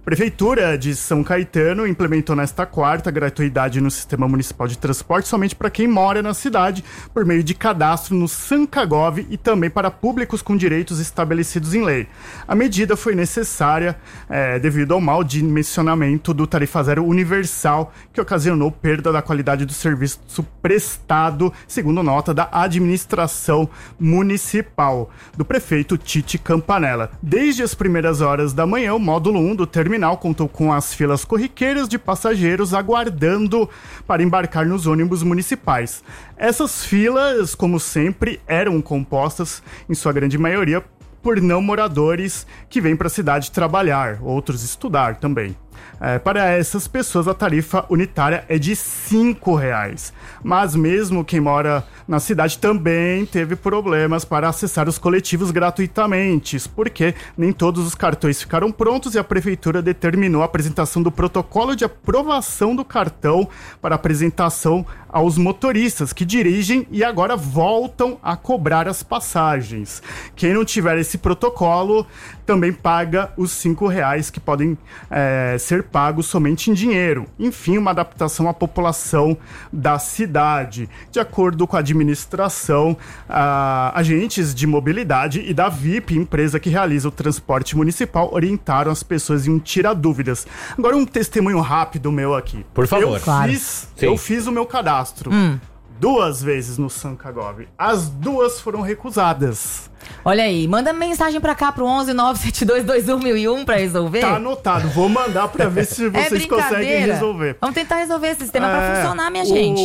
Prefeitura de São Caetano implementou nesta quarta gratuidade no Sistema Municipal de Transporte somente para quem mora na cidade, por meio de cadastro no Sancagov e também para públicos com direitos estabelecidos em lei. A medida foi necessária é, devido ao mau dimensionamento do Tarifa Zero Universal, que ocasionou perda da qualidade do serviço prestado, segundo nota da administração municipal, do prefeito Tite Campanella. Desde as primeiras horas da manhã, o módulo um do terminal contou com as filas corriqueiras de passageiros aguardando para embarcar nos ônibus municipais. Essas filas, como sempre, eram compostas, em sua grande maioria, por não moradores que vêm para a cidade trabalhar, outros estudar também. É, para essas pessoas, a tarifa unitária é de cinco reais. Mas mesmo quem mora na cidade também teve problemas para acessar os coletivos gratuitamente, porque nem todos os cartões ficaram prontos e a prefeitura determinou a apresentação do protocolo de aprovação do cartão para apresentação aos motoristas que dirigem e agora voltam a cobrar as passagens. Quem não tiver esse protocolo também paga os cinco reais que podem é, ser pagos somente em dinheiro. Enfim, uma adaptação à população da cidade. De acordo com a administração, a, agentes de mobilidade e da V I P, empresa que realiza o transporte municipal, orientaram as pessoas em um tira-dúvidas. Agora um testemunho rápido meu aqui. Por favor. Eu, Claro. fiz, Sim. eu fiz o meu cadastro Hum. duas vezes no Sancagov. As duas foram recusadas. Olha aí, manda mensagem pra cá pro onze nove sete dois dois um mil e um pra resolver. Tá anotado, vou mandar pra ver se vocês conseguem brincadeira. resolver. Vamos tentar resolver esse sistema pra É, funcionar, minha gente.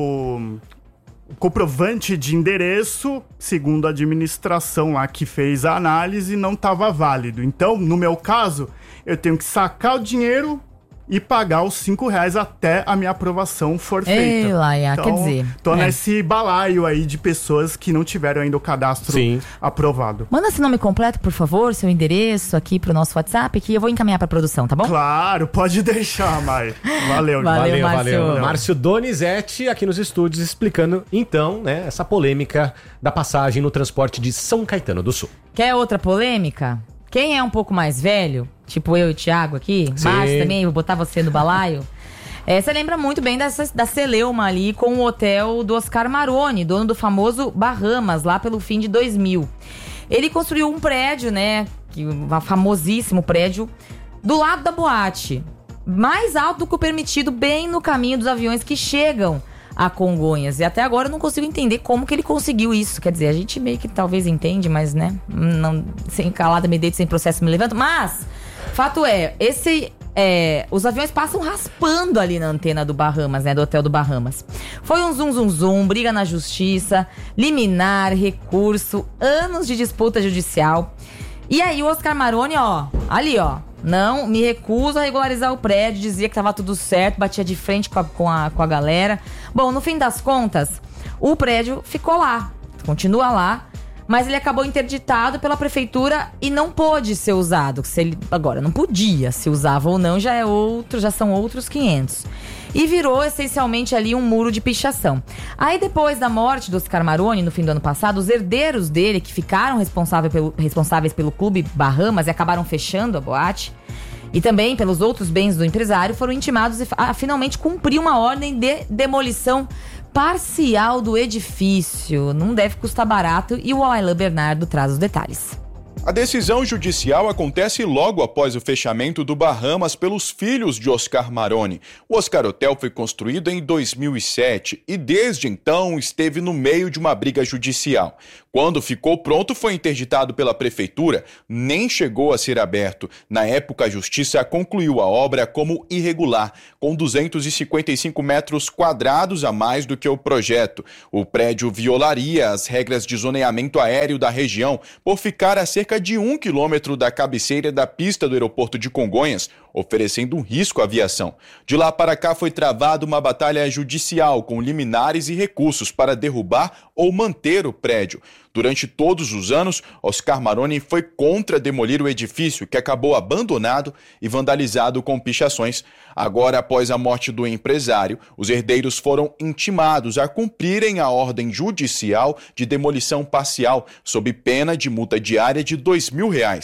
O o comprovante de endereço, segundo a administração lá que fez a análise, não estava válido. Então, no meu caso, eu tenho que sacar o dinheiro e pagar os cinco reais até a minha aprovação for feita. Ei, Laia, então, quer dizer, tô é. nesse balaio aí de pessoas que não tiveram ainda o cadastro Sim. aprovado. Manda seu nome completo, por favor, seu endereço aqui pro nosso WhatsApp, que eu vou encaminhar pra produção, tá bom? Claro, pode deixar, Mai. Valeu, Valeu, Márcio. valeu. Márcio Donizete aqui nos estúdios explicando, então, né, essa polêmica da passagem no transporte de São Caetano do Sul. Quer outra polêmica? Quem é um pouco mais velho, tipo eu e o Thiago aqui, Sim. Márcio também, vou botar você no balaio. É, você lembra muito bem dessa, da Celeuma ali com o hotel do Oscar Maroni, dono do famoso Bahamas, lá pelo fim de dois mil. Ele construiu um prédio, né, que, um famosíssimo prédio, do lado da boate, mais alto do que o permitido, bem no caminho dos aviões que chegam a Congonhas. E até agora eu não consigo entender como que ele conseguiu isso. Quer dizer, a gente meio que talvez entende, mas, né, não, sem calada me deito, sem processo me levanto. Mas, fato é, esse... É, os aviões passam raspando ali na antena do Bahamas, né? Do hotel do Bahamas. Foi um zum zum zum, briga na justiça, liminar, recurso, anos de disputa judicial. E aí o Oscar Maroni, ó, ali ó, não, me recuso a regularizar o prédio, dizia que tava tudo certo, batia de frente com a, com a, com a galera. Bom, no fim das contas, o prédio ficou lá, continua lá. Mas ele acabou interditado pela prefeitura e não pôde ser usado. Se ele, agora, não podia, se usava ou não, já é outro, já são outros quinhentos. E virou essencialmente ali um muro de pichação. Aí depois da morte do Oscar Maroni, no fim do ano passado, os herdeiros dele, que ficaram responsáveis pelo, responsáveis pelo Clube Bahamas e acabaram fechando a boate, e também pelos outros bens do empresário, foram intimados a finalmente cumprir uma ordem de demolição parcial do edifício. Não deve custar barato e o Alain Bernardo traz os detalhes. A decisão judicial acontece logo após o fechamento do Bahamas pelos filhos de Oscar Maroni. O Oscar Hotel foi construído em dois mil e sete e desde então esteve no meio de uma briga judicial. Quando ficou pronto, foi interditado pela prefeitura, nem chegou a ser aberto. Na época, a justiça concluiu a obra como irregular, com duzentos e cinquenta e cinco metros quadrados a mais do que o projeto. O prédio violaria as regras de zoneamento aéreo da região por ficar a cerca de um quilômetro da cabeceira da pista do aeroporto de Congonhas, oferecendo um risco à aviação. De lá para cá foi travada uma batalha judicial com liminares e recursos para derrubar ou manter o prédio. Durante todos os anos, Oscar Maroni foi contra demolir o edifício, que acabou abandonado e vandalizado com pichações. Agora, após a morte do empresário, os herdeiros foram intimados a cumprirem a ordem judicial de demolição parcial, sob pena de multa diária de dois mil reais.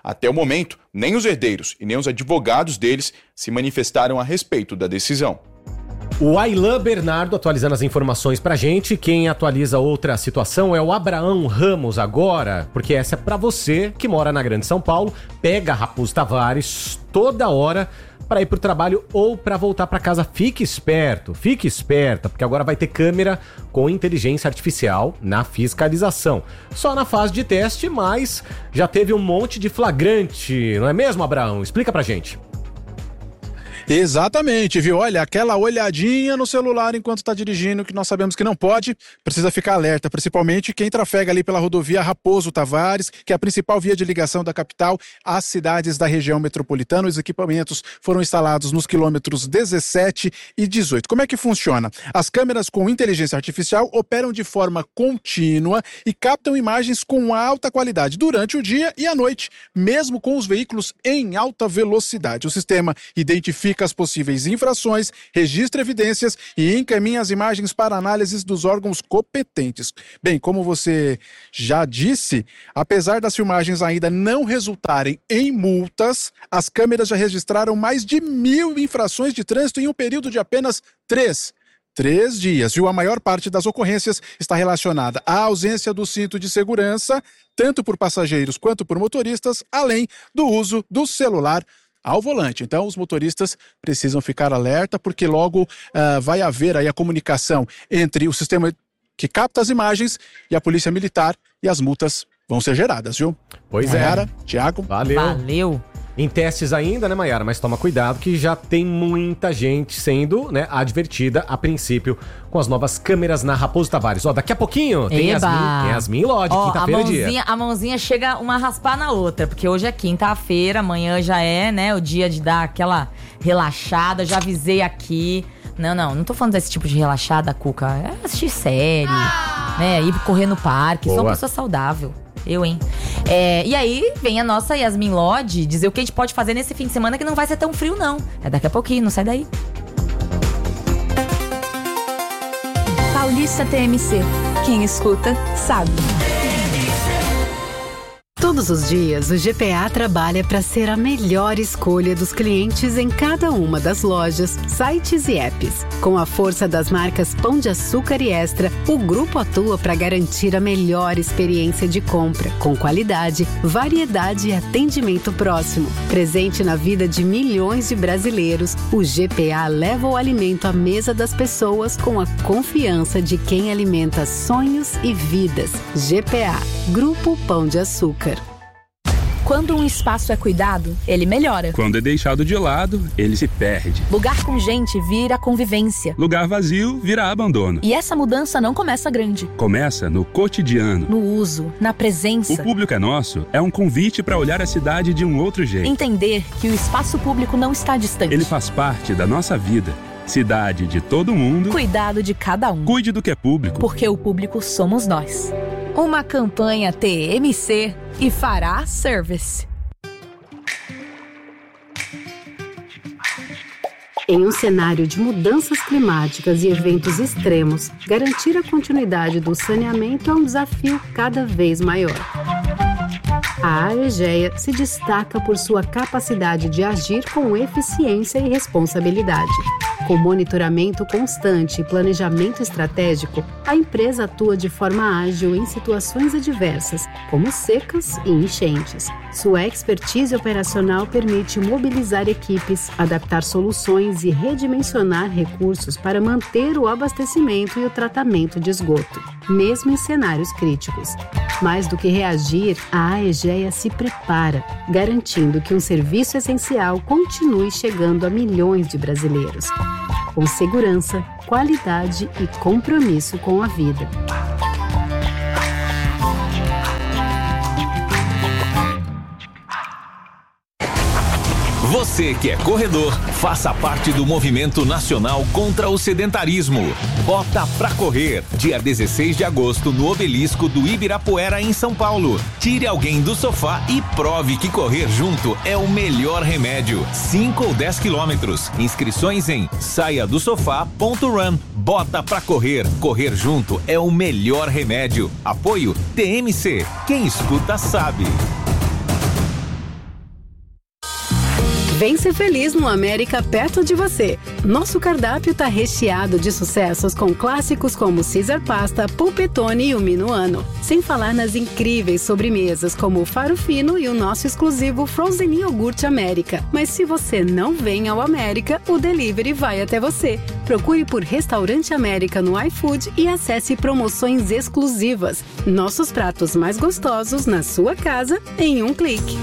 Até o momento, nem os herdeiros e nem os advogados deles se manifestaram a respeito da decisão. O Ailan Bernardo atualizando as informações pra gente. Quem atualiza outra situação é o Abraão Ramos agora, porque essa é pra você que mora na Grande São Paulo, pega Raposo Tavares toda hora para ir pro trabalho ou para voltar para casa. Fique esperto, fique esperta, porque agora vai ter câmera com inteligência artificial na fiscalização. Só na fase de teste, mas já teve um monte de flagrante, não é mesmo, Abraão? Explica pra gente. Exatamente, viu? Olha, aquela olhadinha no celular enquanto está dirigindo, que nós sabemos que não pode, precisa ficar alerta, principalmente quem trafega ali pela rodovia Raposo Tavares, que é a principal via de ligação da capital às cidades da região metropolitana. Os equipamentos foram instalados nos quilômetros dezessete e dezoito. Como é que funciona? As câmeras com inteligência artificial operam de forma contínua e captam imagens com alta qualidade durante o dia e à noite, mesmo com os veículos em alta velocidade. O sistema identifica as possíveis infrações, registra evidências e encaminha as imagens para análises dos órgãos competentes. Bem, como você já disse, apesar das filmagens ainda não resultarem em multas, as câmeras já registraram mais de mil infrações de trânsito em um período de apenas três. Três dias, viu? A maior parte das ocorrências está relacionada à ausência do cinto de segurança, tanto por passageiros quanto por motoristas, além do uso do celular ao volante. Então, os motoristas precisam ficar alerta, porque logo uh, vai haver aí a comunicação entre o sistema que capta as imagens e a Polícia Militar, e as multas vão ser geradas, viu? Pois Maiara, é. Thiago. Valeu. Valeu. Em testes ainda, né, Maiara? Mas toma cuidado que já tem muita gente sendo, né, advertida a princípio com as novas câmeras na Raposo Tavares. Ó, daqui a pouquinho tem Eba. Yasmin, tem Yasmin Lodge, Ó, quinta-feira a é dia. mãozinha, a mãozinha chega uma raspar na outra, porque hoje é quinta-feira, amanhã já é, né, o dia de dar aquela relaxada. Já avisei aqui. Não, não, não tô falando desse tipo de relaxada, Cuca. É assistir série, ah. né, ir correr no parque. Boa. Sou uma pessoa saudável. Eu, hein? É, e aí vem a nossa Yasmin Lodge dizer o que a gente pode fazer nesse fim de semana, que não vai ser tão frio, não. É daqui a pouquinho, não sai daí. Paulista T M C. Quem escuta, sabe. Todos os dias, o G P A trabalha para ser a melhor escolha dos clientes em cada uma das lojas, sites e apps. Com a força das marcas Pão de Açúcar e Extra, o grupo atua para garantir a melhor experiência de compra, com qualidade, variedade e atendimento próximo. Presente na vida de milhões de brasileiros, o G P A leva o alimento à mesa das pessoas com a confiança de quem alimenta sonhos e vidas. G P A, Grupo Pão de Açúcar. Quando um espaço é cuidado, ele melhora. Quando é deixado de lado, ele se perde. Lugar com gente vira convivência. Lugar vazio vira abandono. E essa mudança não começa grande. Começa no cotidiano. No uso, na presença. O Público é Nosso é um convite para olhar a cidade de um outro jeito. Entender que o espaço público não está distante. Ele faz parte da nossa vida. Cidade de todo mundo. Cuidado de cada um. Cuide do que é público. Porque o público somos nós. Uma campanha T M C e Fará Service. Em um cenário de mudanças climáticas e eventos extremos, garantir a continuidade do saneamento é um desafio cada vez maior. A Aegea se destaca por sua capacidade de agir com eficiência e responsabilidade. Com monitoramento constante e planejamento estratégico, a empresa atua de forma ágil em situações adversas, como secas e enchentes. Sua expertise operacional permite mobilizar equipes, adaptar soluções e redimensionar recursos para manter o abastecimento e o tratamento de esgoto, mesmo em cenários críticos. Mais do que reagir, a Aegea se prepara, garantindo que um serviço essencial continue chegando a milhões de brasileiros, com segurança, qualidade e compromisso com a vida. Você que é corredor, faça parte do movimento nacional contra o sedentarismo. Bota pra correr, dia dezesseis de agosto, no Obelisco do Ibirapuera, em São Paulo. Tire alguém do sofá e prove que correr junto é o melhor remédio. cinco ou dez quilômetros. Inscrições em saia do sofá ponto run. Bota pra correr. Correr junto é o melhor remédio. Apoio T M C. Quem escuta sabe. Vem ser feliz no América perto de você. Nosso cardápio tá recheado de sucessos com clássicos como Caesar Pasta, Pulpetone e o Minuano. Sem falar nas incríveis sobremesas como o Faro Fino e o nosso exclusivo Frozen Iogurte América. Mas se você não vem ao América, o delivery vai até você. Procure por Restaurante América no iFood e acesse promoções exclusivas. Nossos pratos mais gostosos na sua casa em um clique.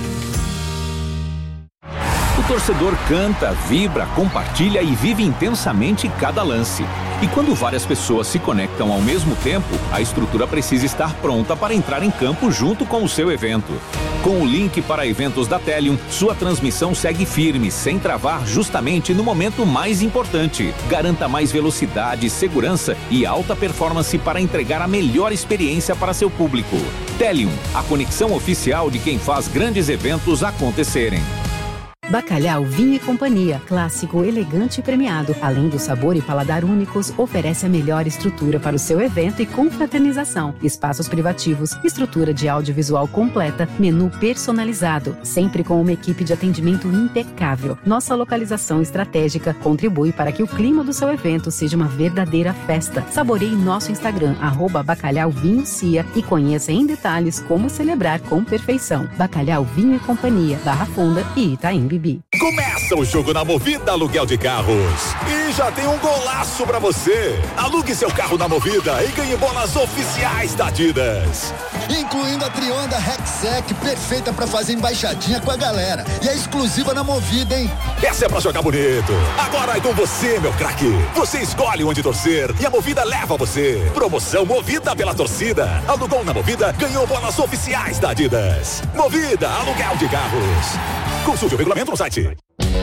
O torcedor canta, vibra, compartilha e vive intensamente cada lance. E quando várias pessoas se conectam ao mesmo tempo, a estrutura precisa estar pronta para entrar em campo junto com o seu evento. Com o link para eventos da Telium, sua transmissão segue firme, sem travar justamente no momento mais importante. Garanta mais velocidade, segurança e alta performance para entregar a melhor experiência para seu público. Telium, a conexão oficial de quem faz grandes eventos acontecerem. Bacalhau Vinho e Companhia, clássico, elegante e premiado. Além do sabor e paladar únicos, oferece a melhor estrutura para o seu evento e confraternização. Espaços privativos, estrutura de audiovisual completa, menu personalizado, sempre com uma equipe de atendimento impecável. Nossa localização estratégica contribui para que o clima do seu evento seja uma verdadeira festa. Saboreie nosso Instagram, arroba Bacalhau Vinho Cia, e conheça em detalhes como celebrar com perfeição. Bacalhau Vinho e Companhia, Barra Funda e Itaim Bibi. Começa o jogo na Movida Aluguel de Carros. E já tem um golaço pra você. Alugue seu carro na Movida e ganhe bolas oficiais da Adidas. Incluindo a Trionda Rexec, perfeita pra fazer embaixadinha com a galera. E é exclusiva na Movida, hein? Essa é pra jogar bonito. Agora é com você, meu craque. Você escolhe onde torcer e a Movida leva você. Promoção Movida pela torcida. Alugou na Movida, ganhou bolas oficiais da Adidas. Movida Aluguel de Carros. Consulte o regulamento no site.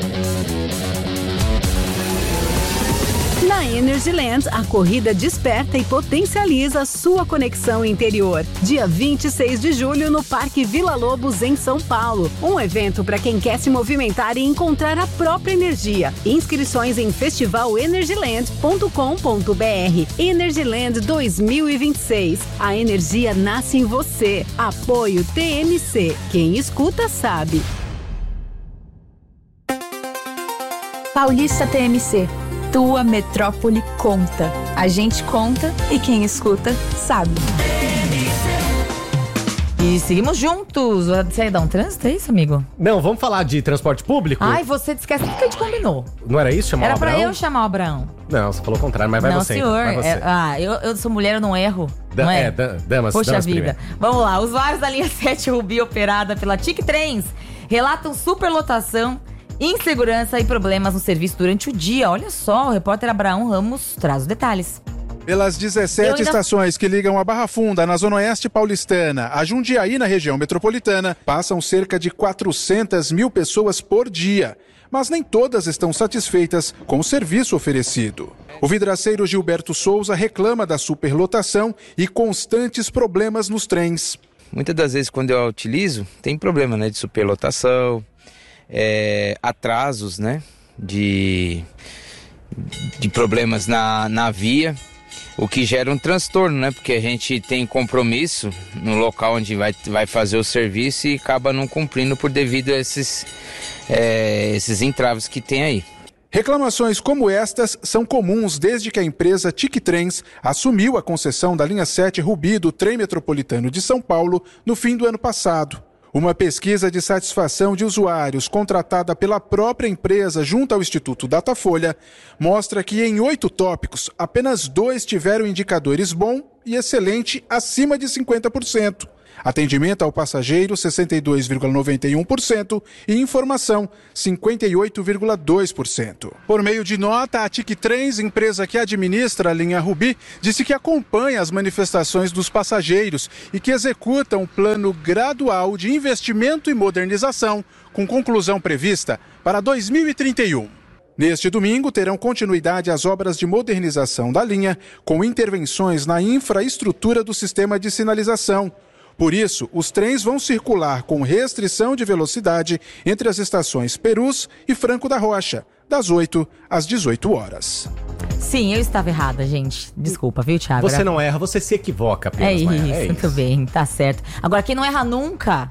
Na Energyland, a corrida desperta e potencializa sua conexão interior. Dia vinte e seis de julho, no Parque Vila Lobos, em São Paulo. Um evento para quem quer se movimentar e encontrar a própria energia. Inscrições em festival energyland ponto com ponto br. Energyland dois mil e vinte e seis. A energia nasce em você. Apoio T M C. Quem escuta sabe. Paulista T M C. Tua metrópole conta. A gente conta e quem escuta sabe. E seguimos juntos. Você ia dar um trânsito, é isso, amigo? Não, vamos falar de transporte público? Ai, você esquece tudo que a gente combinou. Não era isso, chamar Era o Abraão? pra eu chamar o Abraão. Não, você falou o contrário, mas vai não, você. Senhor. Então, vai você. É, ah, eu, eu sou mulher, eu não erro. Da, não é? é, da, damas, Poxa damas vida. primeiro. Vamos lá. Usuários da linha sete Rubi, operada pela Tic Trens, relatam superlotação, insegurança e problemas no serviço durante o dia. Olha só, o repórter Abraão Ramos traz os detalhes. Pelas dezessete ainda... estações que ligam a Barra Funda, na Zona Oeste paulistana, a Jundiaí, na região metropolitana, passam cerca de quatrocentas mil pessoas por dia. Mas nem todas estão satisfeitas com o serviço oferecido. O vidraceiro Gilberto Souza reclama da superlotação e constantes problemas nos trens. Muitas das vezes, quando eu a utilizo, tem problema, né, de superlotação, é, atrasos, né, de, de problemas na, na via, o que gera um transtorno, né, porque a gente tem compromisso no local onde vai, vai fazer o serviço e acaba não cumprindo por devido a esses, é, esses entraves que tem aí. Reclamações como estas são comuns desde que a empresa Tic Trens assumiu a concessão da linha sete Rubi do trem metropolitano de São Paulo no fim do ano passado. Uma pesquisa de satisfação de usuários contratada pela própria empresa junto ao Instituto Datafolha mostra que em oito tópicos, apenas dois tiveram indicadores bom e excelente acima de cinquenta por cento. Atendimento ao passageiro, sessenta e dois vírgula noventa e um por cento e informação, cinquenta e oito vírgula dois por cento. Por meio de nota, a Tic Trens, empresa que administra a linha Rubi, disse que acompanha as manifestações dos passageiros e que executa um plano gradual de investimento e modernização, com conclusão prevista para dois mil e trinta e um. Neste domingo, terão continuidade as obras de modernização da linha, com intervenções na infraestrutura do sistema de sinalização. Por isso, os trens vão circular com restrição de velocidade entre as estações Perus e Franco da Rocha, das oito às dezoito horas. Sim, eu estava errada, gente. Desculpa, viu, Thiago? Você não erra, você se equivoca apenas. É isso, é isso. Muito bem, tá certo. Agora, quem não erra nunca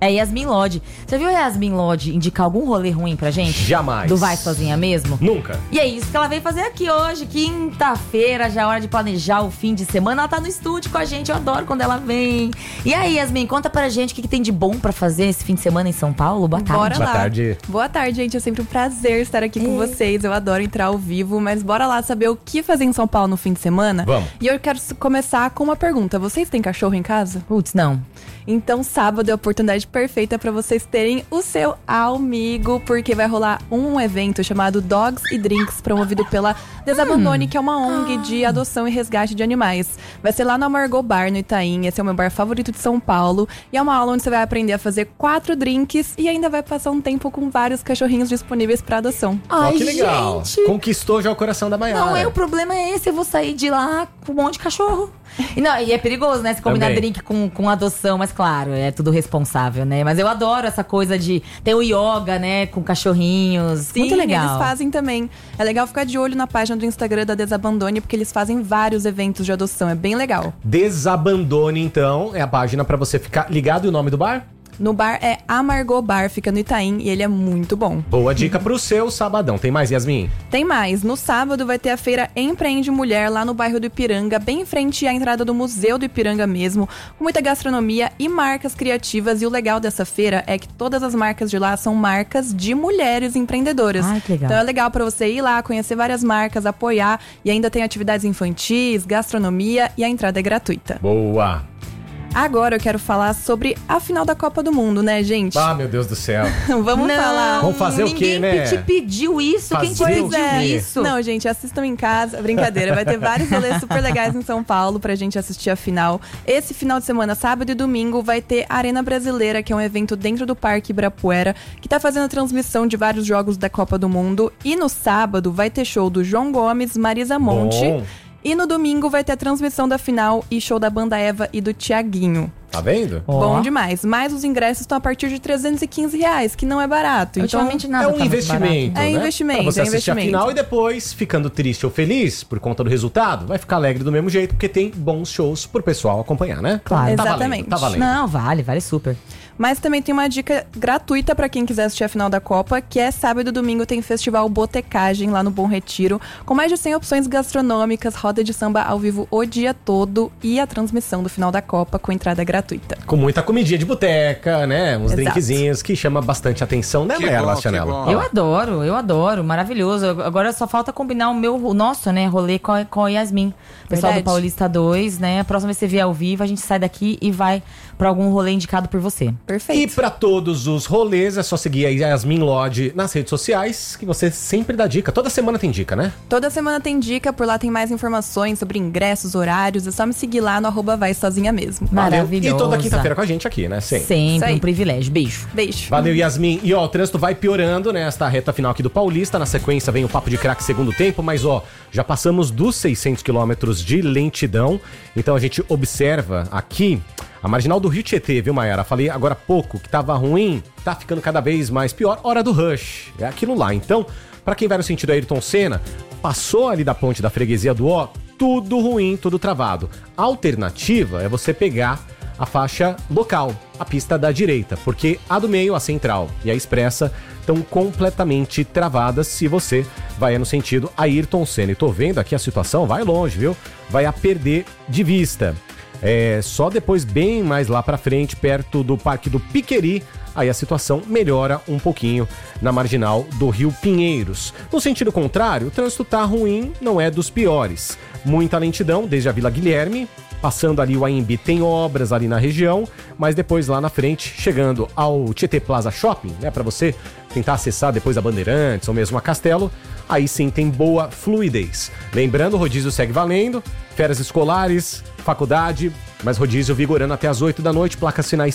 É Yasmin Lodge. Você viu a Yasmin Lodge indicar algum rolê ruim pra gente? Jamais. Do Vai Sozinha mesmo? Nunca. E é isso que ela veio fazer aqui hoje, quinta-feira, já é hora de planejar o fim de semana. Ela tá no estúdio com a gente, eu adoro quando ela vem. E aí, Yasmin, conta pra gente o que, que tem de bom pra fazer esse fim de semana em São Paulo. Boa tarde. Bora lá. Boa tarde. Boa tarde, gente. É sempre um prazer estar aqui com vocês. Eu adoro entrar ao vivo, mas bora lá saber o que fazer em São Paulo no fim de semana? Vamos. E eu quero começar com uma pergunta. Vocês têm cachorro em casa? Putz, não. Então, sábado é a oportunidade perfeita para vocês terem o seu amigo, porque vai rolar um evento chamado Dogs e Drinks, promovido pela Desabandone, hum. que é uma O N G de adoção e resgate de animais. Vai ser lá no Amargor Bar, no Itaim. Esse é o meu bar favorito de São Paulo. E é uma aula onde você vai aprender a fazer quatro drinks e ainda vai passar um tempo com vários cachorrinhos disponíveis para adoção. Ai, oh, que legal. Gente. Conquistou já o coração da Maiara. Não, é, o problema é esse, eu vou sair de lá com um monte de cachorro. E, não, e é perigoso, né? Se combinar Também. drink com, com adoção, mas claro, é tudo responsável, né? Mas eu adoro essa coisa de ter o yoga, né? Com cachorrinhos. Sim, muito legal. Eles fazem também. É legal ficar de olho na página do Instagram da Desabandone, porque eles fazem vários eventos de adoção. É bem legal. Desabandone, então, é a página pra você ficar ligado. E o nome do bar? No bar é Amargor Bar, fica no Itaim e ele é muito bom. Boa dica pro seu sabadão. Tem mais, Yasmin? Tem mais. No sábado vai ter a feira Empreende Mulher lá no bairro do Ipiranga, bem em frente à entrada do Museu do Ipiranga mesmo, com muita gastronomia e marcas criativas. E o legal dessa feira é que todas as marcas de lá são marcas de mulheres empreendedoras. Ai, que legal. Então é legal pra você ir lá, conhecer várias marcas, apoiar, e ainda tem atividades infantis, gastronomia e a entrada é gratuita. Boa! Agora eu quero falar sobre a final da Copa do Mundo, né, gente? Ah, meu Deus do céu. Vamos não, falar. Vamos fazer o quê, né? Ninguém te pediu isso. Fazer Quem te pediu o quê? isso? Não, gente, assistam em casa. Brincadeira, vai ter vários rolês super legais em São Paulo pra gente assistir a final. Esse final de semana, sábado e domingo, vai ter Arena Brasileira, que é um evento dentro do Parque Ibirapuera, que tá fazendo a transmissão de vários jogos da Copa do Mundo. E no sábado vai ter show do João Gomes, Marisa Monte. Bom. E no domingo vai ter a transmissão da final e show da Banda Eva e do Thiaguinho. Tá vendo? Oh. Bom demais. Mas os ingressos estão a partir de trezentos e quinze reais, que não é barato. Então, ultimamente nada é um tá muito investimento, barato. né? É investimento, Pra você é assistir a investimento. final e depois, ficando triste ou feliz por conta do resultado, vai ficar alegre do mesmo jeito, porque tem bons shows pro pessoal acompanhar, né? Claro. Tá Exatamente. valendo, tá valendo. Não, vale, vale super. Mas também tem uma dica gratuita pra quem quiser assistir a final da Copa, que é sábado e domingo tem Festival Botecagem lá no Bom Retiro, com mais de cem opções gastronômicas, roda de samba ao vivo o dia todo e a transmissão do final da Copa com entrada gratuita. Com muita comidinha de boteca, né? Uns Exato. drinkzinhos que chama bastante atenção, né, Lela Chanela? Eu adoro, eu adoro, maravilhoso. Agora só falta combinar o meu, o nosso, né, rolê com a, com a Yasmin. Pessoal Verdade. do Paulista dois, né? A próxima vez que você vier ao vivo, a gente sai daqui e vai pra algum rolê indicado por você. Perfeito. E pra todos os rolês, é só seguir a Yasmin Lodge nas redes sociais, que você sempre dá dica. Toda semana tem dica, né? Toda semana tem dica, por lá tem mais informações sobre ingressos, horários. É só me seguir lá no arroba vai sozinha mesmo. Maravilhosa. E toda quinta-feira com a gente aqui, né? Sempre. Sempre, um privilégio. Beijo. Beijo. Valeu, Yasmin. E ó, o trânsito vai piorando nesta reta final aqui do Paulista. Na sequência vem o Papo de Craque segundo tempo, mas ó, já passamos dos seiscentos quilômetros de lentidão. Então a gente observa aqui a marginal do Rio Tietê, viu, Maiara? Falei agora há pouco que tava ruim, tá ficando cada vez mais pior. Hora do rush, é aquilo lá. Então, pra quem vai no sentido Ayrton Senna, passou ali da ponte da Freguesia do Ó, tudo ruim, tudo travado. A alternativa é você pegar a faixa local, a pista da direita, porque a do meio, a central e a expressa estão completamente travadas se você vai no sentido Ayrton Senna. E tô vendo aqui a situação, vai longe, viu? Vai a perder de vista. É, só depois, bem mais lá pra frente, perto do Parque do Piqueri, aí a situação melhora um pouquinho na marginal do Rio Pinheiros. No sentido contrário, o trânsito tá ruim, não é dos piores. Muita lentidão desde a Vila Guilherme, passando ali o Anhembi, tem obras ali na região, mas depois lá na frente, chegando ao Tietê Plaza Shopping, né, para você tentar acessar depois a Bandeirantes ou mesmo a Castelo, aí sim tem boa fluidez. Lembrando, o rodízio segue valendo, férias escolares, faculdade, mas rodízio vigorando até as oito da noite, placas finais